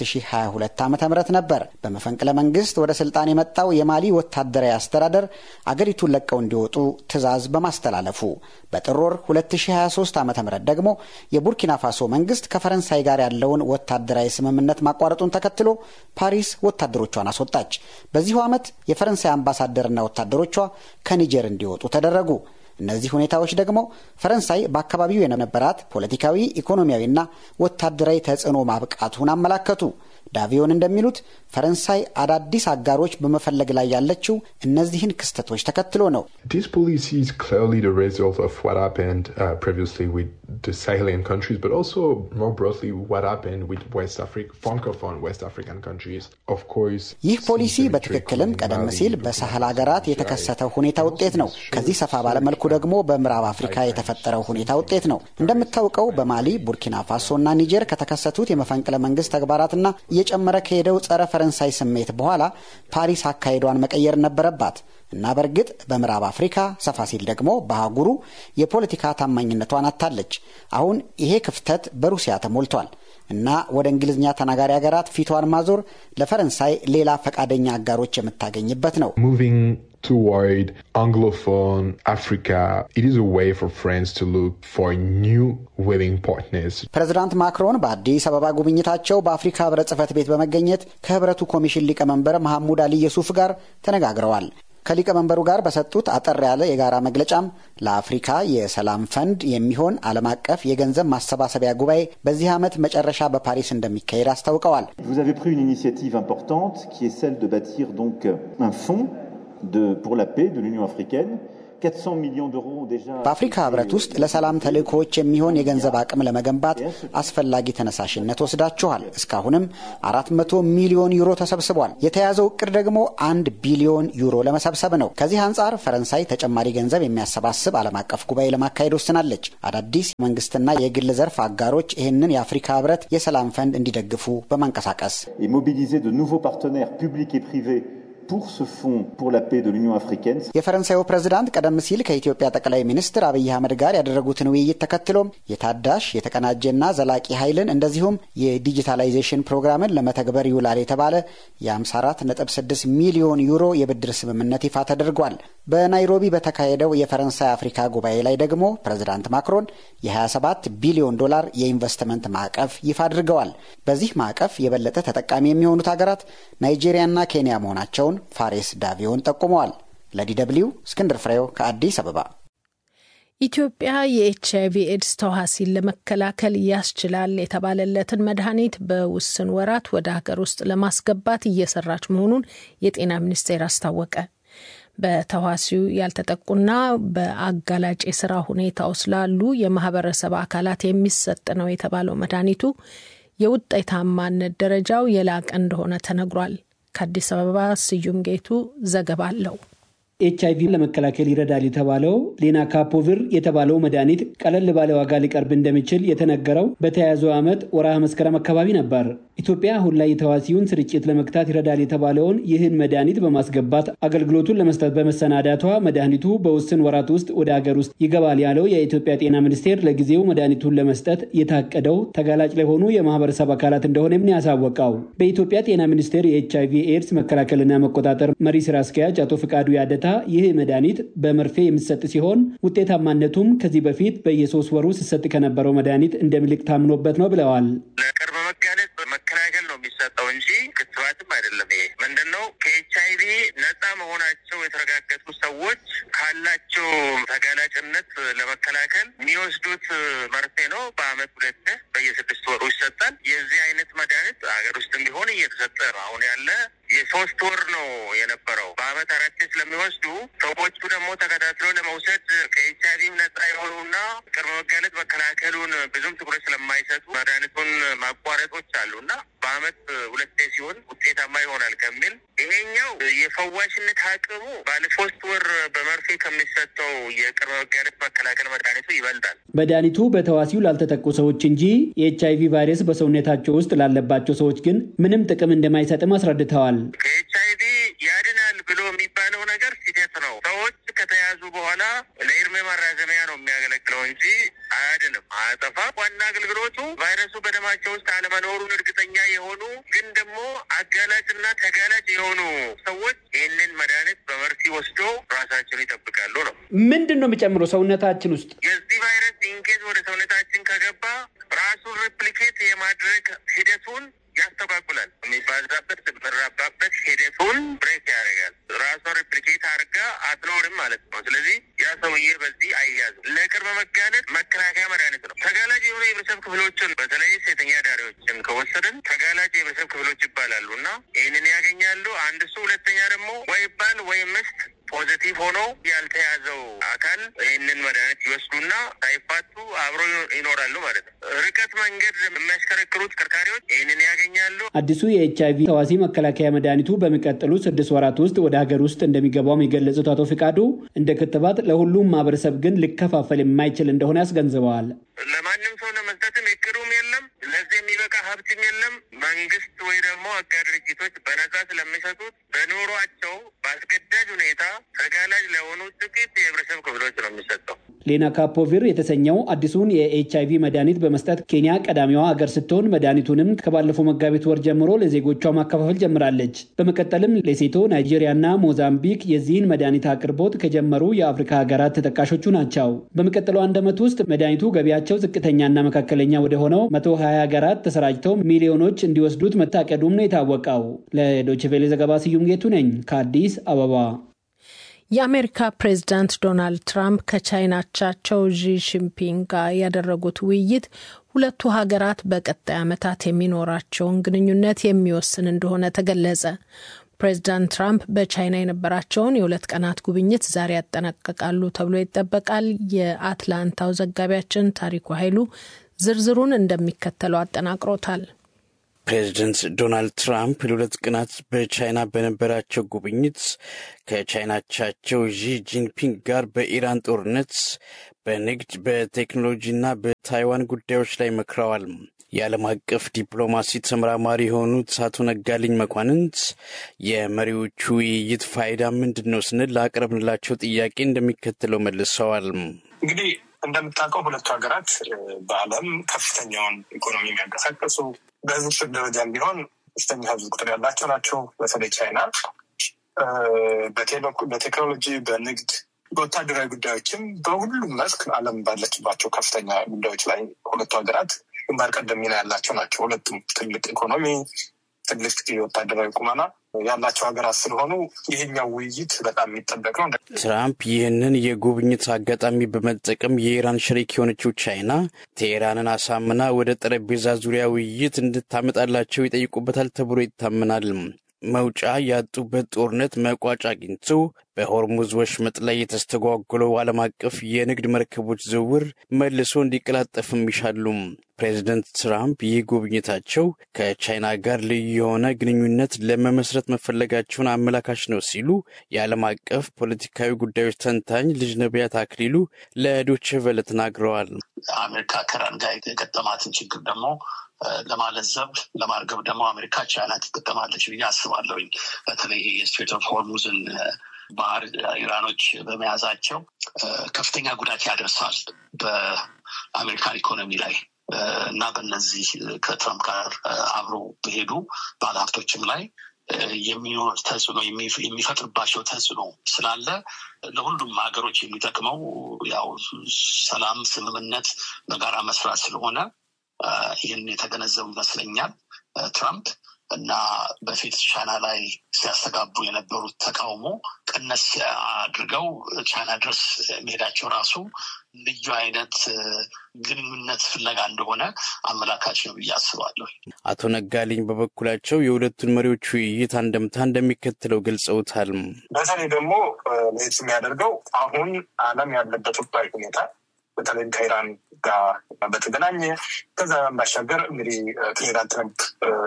2022 ዓ.ም ነበር። በመፈንቅለ መንግስት ወደ ስልጣን የመጣው የማሊ ወታደራዊ አስተዳደር አገሪቱን ለቀው እንዲወጡ ትዕዛዝ በማስተላለፉ በጥር ወር 2023 ዓ.ም ደግሞ የቡርኪና ፋሶ መንግስት ከፈረንሳይ ጋር ያለውን ወታደራዊ ስምምነት ማቋረጡን ተከትሎ ፓሪስ ወታደሮቿን አስወጣች። በዚሁ ዓመት የፈረንሳይ አምባሳደርና ወታደሮቿ ከኒጀር እንዲወጡ ተደረጉ። እነዚህ ሁኔታዎች ደግሞ ፈረንሳይ በአካባቢው የነበራት ፖለቲካዊ፣ ኢኮኖሚያዊና ወታደራዊ ተጽዕኖ ማብቃቱን አመላከቱ። ዳቪዮን እንደሚሉት ፈረንሳይ አዳዲስ አጋሮች በመፈለግ ላይ ያለችው እነዚህን ክስተቶች ተከትሎ ነው። This policy is clearly the result of what happened previously with the Sahelian countries, but also more broadly what happened with West Africa, francophone West African countries. Of course, ይህ ፖሊሲ በትክክልም ቀደም ሲል በሳህል ሀገራት የተከሰተው ሁኔታ ውጤት ነው። ከዚህ ሰፋ ባለ መልኩ ደግሞ በምዕራብ አፍሪካ የተፈጠረው ሁኔታ ውጤት ነው። እንደምታውቀው በማሊ፣ ቡርኪና ፋሶና ኒጀር ከተከሰቱት የመፈንቅለ መንግስት ተግባራትና እየጨመረ ከሄደው ጸረ ፈረንሳይ ስሜት በኋላ ፓሪስ አካሄዷን መቀየር ነበረባት እና በእርግጥ በምዕራብ አፍሪካ ሰፋ ሲል ደግሞ በአህጉሩ የፖለቲካ ታማኝነቷን አታለች። አሁን ይሄ ክፍተት በሩሲያ ተሞልቷል እና ወደ እንግሊዝኛ ተናጋሪ ሀገራት ፊቷን ማዞር ለፈረንሳይ ሌላ ፈቃደኛ አጋሮች የምታገኝበት ነው። Moving toward Anglophone Africa, it is a way for France to look for new willing partners. ፕሬዝዳንት ማክሮን በአዲስ አበባ ጉብኝታቸው በአፍሪካ ህብረት ጽህፈት ቤት በመገኘት ከህብረቱ ኮሚሽን ሊቀመንበር መሐሙድ አሊ የሱፍ ጋር ተነጋግረዋል። ከሊቀመንበሩ ጋር በሰጡት አጠር ያለ የጋራ መግለጫም ለአፍሪካ የሰላም ፈንድ የሚሆን ዓለም አቀፍ የገንዘብ ማሰባሰቢያ ጉባኤ በዚህ ዓመት መጨረሻ በፓሪስ እንደሚካሄድ አስታውቀዋል። Vous avez pris une initiative importante qui est celle de bâtir donc un fonds pour la paix de l'Union africaine. 400 millions d'euros déjà. በአፍሪካ ህብረት ውስጥ ለሰላም ተልእኮዎች የሚሆን የገንዘብ አቅም ለመገንባት አስፈላጊ ተነሳሽነት ወስዳችኋል። እስካሁንም 400 ሚሊዮን ዩሮ ተሰብስቧል። የተያዘው እቅድ ደግሞ 1 ቢሊዮን ዩሮ ለመሰብሰብ ነው። ከዚህ አንጻር ፈረንሳይ ተጨማሪ ገንዘብ የሚያሰባስብ ዓለም አቀፍ ጉባኤ ለማካሄድ ወስናለች። አዳዲስ መንግስትና የግል ዘርፍ አጋሮች ይህንን የአፍሪካ ህብረት የሰላም ፈንድ እንዲደግፉ በማንቀሳቀስ et mobiliser de nouveaux partenaires publics et privés pour ce fonds pour la paix de l'Union africaine. የፈረንሳዩ ፕሬዝዳንት ቀደም ሲል ከኢትዮጵያ ጠቅላይ ሚኒስትር አብይ አህመድ ጋር ያደረጉትን ውይይት ተከትሎም የታዳሽ የተቀናጀና ዘላቂ ኃይልን እንደዚሁም የዲጂታላይዜሽን ፕሮግራምን ለመተግበር ይውላል የተባለ የ54.6 ሚሊዮን ዩሮ የብድር ስምምነት ይፋ ተደርጓል። በናይሮቢ በተካሄደው የፈረንሳይ አፍሪካ ጉባኤ ላይ ደግሞ ፕሬዝዳንት ማክሮን የ27 ቢሊዮን ዶላር የኢንቨስትመንት ማዕቀፍ ይፋ አድርገዋል። በዚህ ማዕቀፍ የበለጠ ተጠቃሚ የሚሆኑት ሀገራት ናይጄሪያና ኬንያ መሆናቸውን ፋሬስ ዳቪዮን ጠቁመዋል። ለዲደብሊው እስክንድር ፍሬው ከአዲስ አበባ። ኢትዮጵያ የኤችአይቪ ኤድስ ተዋሲን ለመከላከል ያስችላል የተባለለትን መድኃኒት በውስን ወራት ወደ ሀገር ውስጥ ለማስገባት እየሰራች መሆኑን የጤና ሚኒስቴር አስታወቀ። በተዋሲው ያልተጠቁና በአጋላጭ የስራ ሁኔታ ውስጥ ላሉ የማህበረሰብ አካላት የሚሰጥ ነው የተባለው መድኃኒቱ የውጤታማነት ደረጃው የላቀ እንደሆነ ተነግሯል። ከአዲስ አበባ ስዩም ጌቱ ዘገባ አለው። ኤችአይቪ ለመከላከል ይረዳል የተባለው ሌናካፖቪር የተባለው መድኃኒት ቀለል ባለ ዋጋ ሊቀርብ እንደሚችል የተነገረው በተያያዘው ዓመት ወርሃ መስከረም አካባቢ ነበር። ኢትዮጵያ አሁን ላይ የተዋሲውን ስርጭት ለመግታት ይረዳል የተባለውን ይህን መድኃኒት በማስገባት አገልግሎቱን ለመስጠት በመሰናዳቷ መድኃኒቱ በውስን ወራት ውስጥ ወደ ሀገር ውስጥ ይገባል ያለው የኢትዮጵያ ጤና ሚኒስቴር ለጊዜው መድኃኒቱን ለመስጠት የታቀደው ተጋላጭ ለሆኑ የማህበረሰብ አካላት እንደሆነ ምን ያሳወቀው በኢትዮጵያ ጤና ሚኒስቴር የኤችአይቪ ኤድስ መከላከልና መቆጣጠር መሪ ስራ አስኪያጅ አቶ ፍቃዱ ያደታ ይህ መድኃኒት በመርፌ የሚሰጥ ሲሆን ውጤታማነቱም ከዚህ በፊት በየ3 ወሩ ሲሰጥ ከነበረው መድኃኒት እንደሚልቅ ታምኖበት ነው ብለዋል። ለቅርብ መጋለጥ መከላከል ነው የሚሰጠው እንጂ ክትባትም አይደለም። ይሄ ምንድነው? ከኤችአይቪ ነፃ መሆናቸው የተረጋገጡ ሰዎች ካላቸው ተጋላጭነት ለመከላከል የሚወስዱት መርፌ ነው። በአመት 2 በየ6 ወሩ ይሰጣል። የዚህ አይነት መድኃኒት ሀገር ውስጥ ቢሆን እየተሰጠ ነው። አሁን ያለ የ3 ወር ነው የነበረው። በአመት 4 ስለሚወስዱ ሰዎቹ ደግሞ ተከታትሎ ለመውሰድ ከኤችአይቪም ነፃ የሆኑና ቅድመ መጋለጥ መከላከሉን ብዙም ትኩረት ስለማይሰጡ መድኃኒቱን ማቋረጦች አሉና በአመት 2 ሲሆን ውጤታማ ይሆናል ከሚል ይሄኛው የፈዋሽነት አቅሙ ባለ 3 ወር በመርፌ ከሚሰጠው የቅድመ መጋለጥ መከላከል መድኃኒቱ ይበልጣል። መድኃኒቱ በተዋሲው ላልተጠቁ ሰዎች እንጂ የኤችአይቪ ቫይረስ በሰውነታቸው ውስጥ ላለባቸው ሰዎች ግን ምንም ጥቅም እንደማይሰጥም አስረድተዋል። ከኤችአይቪ ያድናል ብሎ የሚባለው ነገር ስህተት ነው። ሰዎች ከተያዙ በኋላ ለእድሜ ማራዘሚያ ነው የሚያገለግለው እንጂ አያድንም፣ አያጠፋም። ዋና አገልግሎቱ ቫይረሱ በደማቸው ውስጥ አለመኖሩን እርግጠኛ የሆኑ ግን ደግሞ አጋላጭና ተጋላጭ የሆኑ ሰዎች ይህንን መድኃኒት በመርፌ ወስዶ ራሳቸውን ይጠብቃሉ ነው። ምንድን ነው የሚጨምረው ሰውነታችን ውስጥ? የዚህ ቫይረስ ኢንኬዝ ወደ ሰውነታችን ከገባ ራሱን ሪፕሊኬት የማድረግ ሂደቱን ያስተጓጉላል። የሚባዛበት የሚራባበት ሂደቱን ብሬክ ያደርጋል። ራሷን ሪፕሊኬት አድርጋ አትኖርም ማለት ነው። ስለዚህ ያ ሰውዬ በዚህ አይያዝም። ለቅርብ መጋለጥ መከላከያ መድኃኒት ነው። ተጋላጭ የሆኑ የህብረተሰብ ክፍሎችን በተለይ ሴተኛ አዳሪዎችን ከወሰድን ተጋላጭ የህብረተሰብ ክፍሎች ይባላሉ እና ይህንን ያገኛሉ። አንድ እሱ፣ ሁለተኛ ደግሞ ወይ ባል ወይ ሚስት ፖዚቲቭ ሆኖ ያልተያዘው አካል ይህንን መድኃኒት ይወስዱና ሳይፋቱ አብሮ ይኖራሉ ማለት ነው። ርቀት መንገድ የሚያሽከረክሩ ተሽከርካሪዎች ይህንን ያገኛሉ። አዲሱ የኤችአይቪ ተዋሲ መከላከያ መድኃኒቱ በሚቀጥሉ 6 ወራት ውስጥ ወደ ሀገር ውስጥ እንደሚገባው የገለጹት አቶ ፍቃዱ እንደ ክትባት ለሁሉም ማህበረሰብ ግን ሊከፋፈል የማይችል እንደሆነ ያስገንዝበዋል። ለማንም ሰው ለመስጠትም እቅዱም የለም፣ ለዚህ የሚበቃ ሀብትም የለም። መንግስት ወይ ደግሞ አጋር ድርጅቶች በነጻ ስለሚሰጡት በኑሯቸው በአስገዳጅ ሁኔታ ተጋላጭ ለሆኑ ጥቂት የህብረተሰብ ክፍሎች ነው የሚሰጠው። ሌናካፖቪር የተሰኘው አዲሱን የኤችአይቪ መድኃኒት በመስጠት ኬንያ ቀዳሚዋ ሀገር ስትሆን መድኃኒቱንም ከባለፈው መጋቢት ወር ጀምሮ ለዜጎቿ ማከፋፈል ጀምራለች። በመቀጠልም ሌሴቶ፣ ናይጄሪያና ሞዛምቢክ የዚህን መድኃኒት አቅርቦት ከጀመሩ የአፍሪካ ሀገራት ተጠቃሾቹ ናቸው። በሚቀጥለው 1 ዓመት ውስጥ መድኃኒቱ ገቢያቸው ዝቅተኛና መካከለኛ ወደ ሆነው 120 ሀገራት ተሰራጭተው ሚሊዮኖች እንዲወስዱት መታቀዱም ነው የታወቀው። ለዶይቼ ቬለ ዘገባ ስዩም ጌቱ ነኝ ከአዲስ አበባ። የአሜሪካ ፕሬዝዳንት ዶናልድ ትራምፕ ከቻይና አቻቸው ዢ ጂንፒንግ ጋር ያደረጉት ውይይት ሁለቱ ሀገራት በቀጣይ ዓመታት የሚኖራቸውን ግንኙነት የሚወስን እንደሆነ ተገለጸ። ፕሬዝዳንት ትራምፕ በቻይና የነበራቸውን የ2 ቀናት ጉብኝት ዛሬ ያጠናቀቃሉ ተብሎ ይጠበቃል። የአትላንታው ዘጋቢያችን ታሪኩ ኃይሉ ዝርዝሩን እንደሚከተለው አጠናቅሮታል። ፕሬዚደንት ዶናልድ ትራምፕ ለ2 ቀናት በቻይና በነበራቸው ጉብኝት ከቻይና አቻቸው ዢ ጂንፒንግ ጋር በኢራን ጦርነት፣ በንግድ፣ በቴክኖሎጂና በታይዋን ጉዳዮች ላይ መክረዋል። የዓለም አቀፍ ዲፕሎማሲ ተመራማሪ የሆኑት አቶ ነጋልኝ መኳንንት የመሪዎቹ ውይይት ፋይዳ ምንድን ነው ስንል ላቀረብንላቸው ጥያቄ እንደሚከተለው መልሰዋል። እንግዲህ እንደምታውቀው ሁለቱ ሀገራት በዓለም ከፍተኛውን ኢኮኖሚ የሚያንቀሳቀሱ በህዝብ ደረጃም ቢሆን ከፍተኛ ህዝብ ቁጥር ያላቸው ናቸው። በተለይ ቻይና በቴክኖሎጂ፣ በንግድ፣ በወታደራዊ ጉዳዮችም በሁሉም መስክ ዓለም ባለችባቸው ከፍተኛ ጉዳዮች ላይ ሁለቱ ሀገራት ግንባር ቀደም ሚና ያላቸው ናቸው። ሁለቱም ትልቅ ኢኮኖሚ፣ ትልቅ የወታደራዊ ቁመና ያላቸው ሀገራት ስለሆኑ ይሄኛው ውይይት በጣም የሚጠበቅ ነው። ትራምፕ ይህንን የጉብኝት አጋጣሚ በመጠቀም የኢራን ሸሪክ የሆነችው ቻይና ቴሄራንን አሳምና ወደ ጠረጴዛ ዙሪያ ውይይት እንድታመጣላቸው ይጠይቁበታል ተብሎ ይታመናል። መውጫ ያጡበት ጦርነት መቋጫ አግኝቶ በሆርሙዝ ወሽመጥ ላይ የተስተጓጎለው ዓለም አቀፍ የንግድ መርከቦች ዝውውር መልሶ እንዲቀላጠፍም ይሻሉ። ፕሬዚደንት ትራምፕ ይህ ጉብኝታቸው ከቻይና ጋር ልዩ የሆነ ግንኙነት ለመመስረት መፈለጋቸውን አመላካች ነው ሲሉ የዓለም አቀፍ ፖለቲካዊ ጉዳዮች ተንታኝ ልጅ ነቢያት አክሊሉ ለዶይቼ ቬለ ተናግረዋል። አሜሪካ ከኢራን ጋር የገጠማትን ችግር ደግሞ ለማለዘብ ለማርገብ ደግሞ አሜሪካ ቻይና ትጠቀማለች ብዬ አስባለሁኝ። በተለይ የስትሬት ኦፍ ሆርሙዝን ባህር ኢራኖች በመያዛቸው ከፍተኛ ጉዳት ያደርሳል በአሜሪካን ኢኮኖሚ ላይ እና በእነዚህ ከትራምፕ ጋር አብሮ በሄዱ ባለሀብቶችም ላይ የሚኖር ተጽዕኖ የሚፈጥርባቸው ተጽዕኖ ስላለ ለሁሉም ሀገሮች የሚጠቅመው ያው ሰላም፣ ስምምነት፣ በጋራ መስራት ስለሆነ ይህን የተገነዘቡ ይመስለኛል ትራምፕ እና በፊት ቻይና ላይ ሲያስተጋቡ የነበሩት ተቃውሞ ቀነስ አድርገው ቻይና ድረስ መሄዳቸው ራሱ ልዩ አይነት ግንኙነት ፍለጋ እንደሆነ አመላካች ነው ብዬ አስባለሁ። አቶ ነጋልኝ በበኩላቸው የሁለቱን መሪዎች ውይይት አንደምታ እንደሚከተለው ገልጸውታል። በተለይ ደግሞ ለየት የሚያደርገው አሁን ዓለም ያለበት ወቅታዊ ሁኔታ በተለይ ከኢራን ጋር በተገናኘ ከዛ ባሻገር እንግዲህ ፕሬዚዳንት ትራምፕ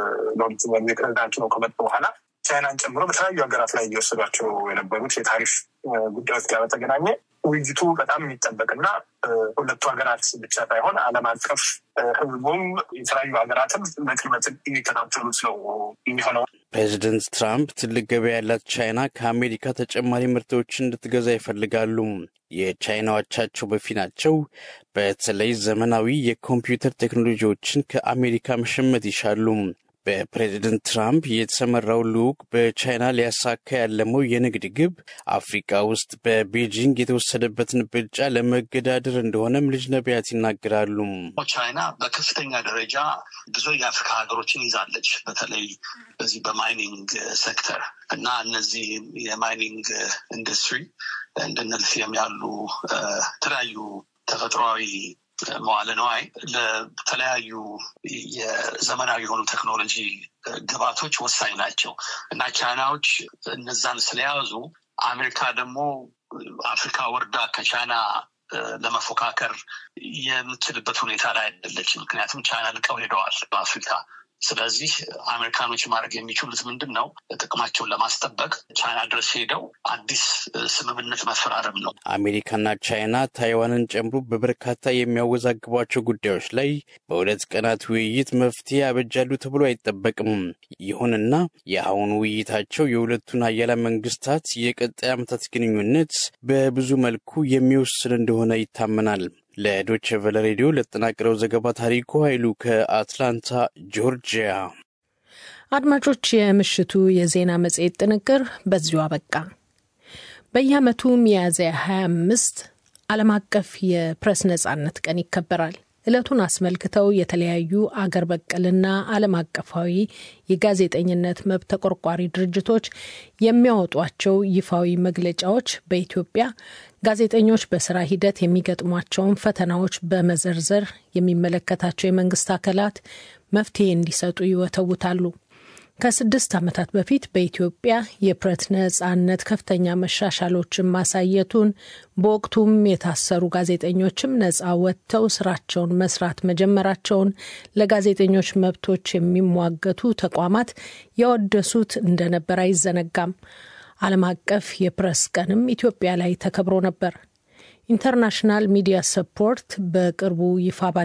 ፕሬዚዳንቱ ነው ከመጡ በኋላ ቻይናን ጨምሮ በተለያዩ ሀገራት ላይ እየወሰዷቸው የነበሩት የታሪፍ ጉዳዮች ጋር በተገናኘ ውይይቱ በጣም የሚጠበቅና ሁለቱ ሀገራት ብቻ ሳይሆን ዓለም አቀፍ ሕዝቡም የተለያዩ ሀገራትም በቅርበት የሚከታተሉት ነው የሚሆነው። ፕሬዚደንት ትራምፕ ትልቅ ገበያ ያላት ቻይና ከአሜሪካ ተጨማሪ ምርቶችን እንድትገዛ ይፈልጋሉ። የቻይና አቻቸው በፊናቸው በተለይ ዘመናዊ የኮምፒውተር ቴክኖሎጂዎችን ከአሜሪካ መሸመት ይሻሉ። በፕሬዚደንት ትራምፕ የተሰመራው ልዑክ በቻይና ሊያሳካ ያለመው የንግድ ግብ አፍሪካ ውስጥ በቤጂንግ የተወሰደበትን ብልጫ ለመገዳደር እንደሆነም ልጅ ነቢያት ይናገራሉ። ቻይና በከፍተኛ ደረጃ ብዙ የአፍሪካ ሀገሮችን ይዛለች፣ በተለይ በዚህ በማይኒንግ ሴክተር እና እነዚህ የማይኒንግ ኢንዱስትሪ እንደነ ሊቲየም ያሉ የተለያዩ ተፈጥሯዊ መዋለ ነዋይ ለተለያዩ የዘመናዊ የሆኑ ቴክኖሎጂ ግባቶች ወሳኝ ናቸው እና ቻይናዎች እነዛን ስለያዙ አሜሪካ ደግሞ አፍሪካ ወርዳ ከቻይና ለመፎካከር የምትችልበት ሁኔታ ላይ አይደለችም። ምክንያቱም ቻይና ልቀው ሄደዋል በአፍሪካ። ስለዚህ አሜሪካኖች ማድረግ የሚችሉት ምንድን ነው? ጥቅማቸውን ለማስጠበቅ ቻይና ድረስ ሄደው አዲስ ስምምነት መፈራረም ነው። አሜሪካና ቻይና ታይዋንን ጨምሮ በበርካታ የሚያወዛግቧቸው ጉዳዮች ላይ በሁለት ቀናት ውይይት መፍትሄ ያበጃሉ ተብሎ አይጠበቅም። ይሁንና የአሁኑ ውይይታቸው የሁለቱን ሀያላን መንግስታት የቀጣይ ዓመታት ግንኙነት በብዙ መልኩ የሚወስን እንደሆነ ይታመናል። ለዶይቼ ቬለ ሬዲዮ ለተጠናቀረው ዘገባ ታሪኩ ኃይሉ ከአትላንታ ጆርጂያ። አድማጮች፣ የምሽቱ የዜና መጽሔት ጥንቅር በዚሁ አበቃ። በየዓመቱ ሚያዝያ 25 ዓለም አቀፍ የፕሬስ ነጻነት ቀን ይከበራል። ዕለቱን አስመልክተው የተለያዩ አገር በቀልና ዓለም አቀፋዊ የጋዜጠኝነት መብት ተቆርቋሪ ድርጅቶች የሚያወጧቸው ይፋዊ መግለጫዎች በኢትዮጵያ ጋዜጠኞች በስራ ሂደት የሚገጥሟቸውን ፈተናዎች በመዘርዘር የሚመለከታቸው የመንግስት አካላት መፍትሄ እንዲሰጡ ይወተውታሉ። ከ6 ዓመታት በፊት በኢትዮጵያ የፕሬስ ነጻነት ከፍተኛ መሻሻሎችን ማሳየቱን፣ በወቅቱም የታሰሩ ጋዜጠኞችም ነጻ ወጥተው ስራቸውን መስራት መጀመራቸውን ለጋዜጠኞች መብቶች የሚሟገቱ ተቋማት ያወደሱት እንደነበር አይዘነጋም። ዓለም አቀፍ የፕሬስ ቀንም ኢትዮጵያ ላይ ተከብሮ ነበር። ኢንተርናሽናል ሚዲያ ሰፖርት በቅርቡ ይፋ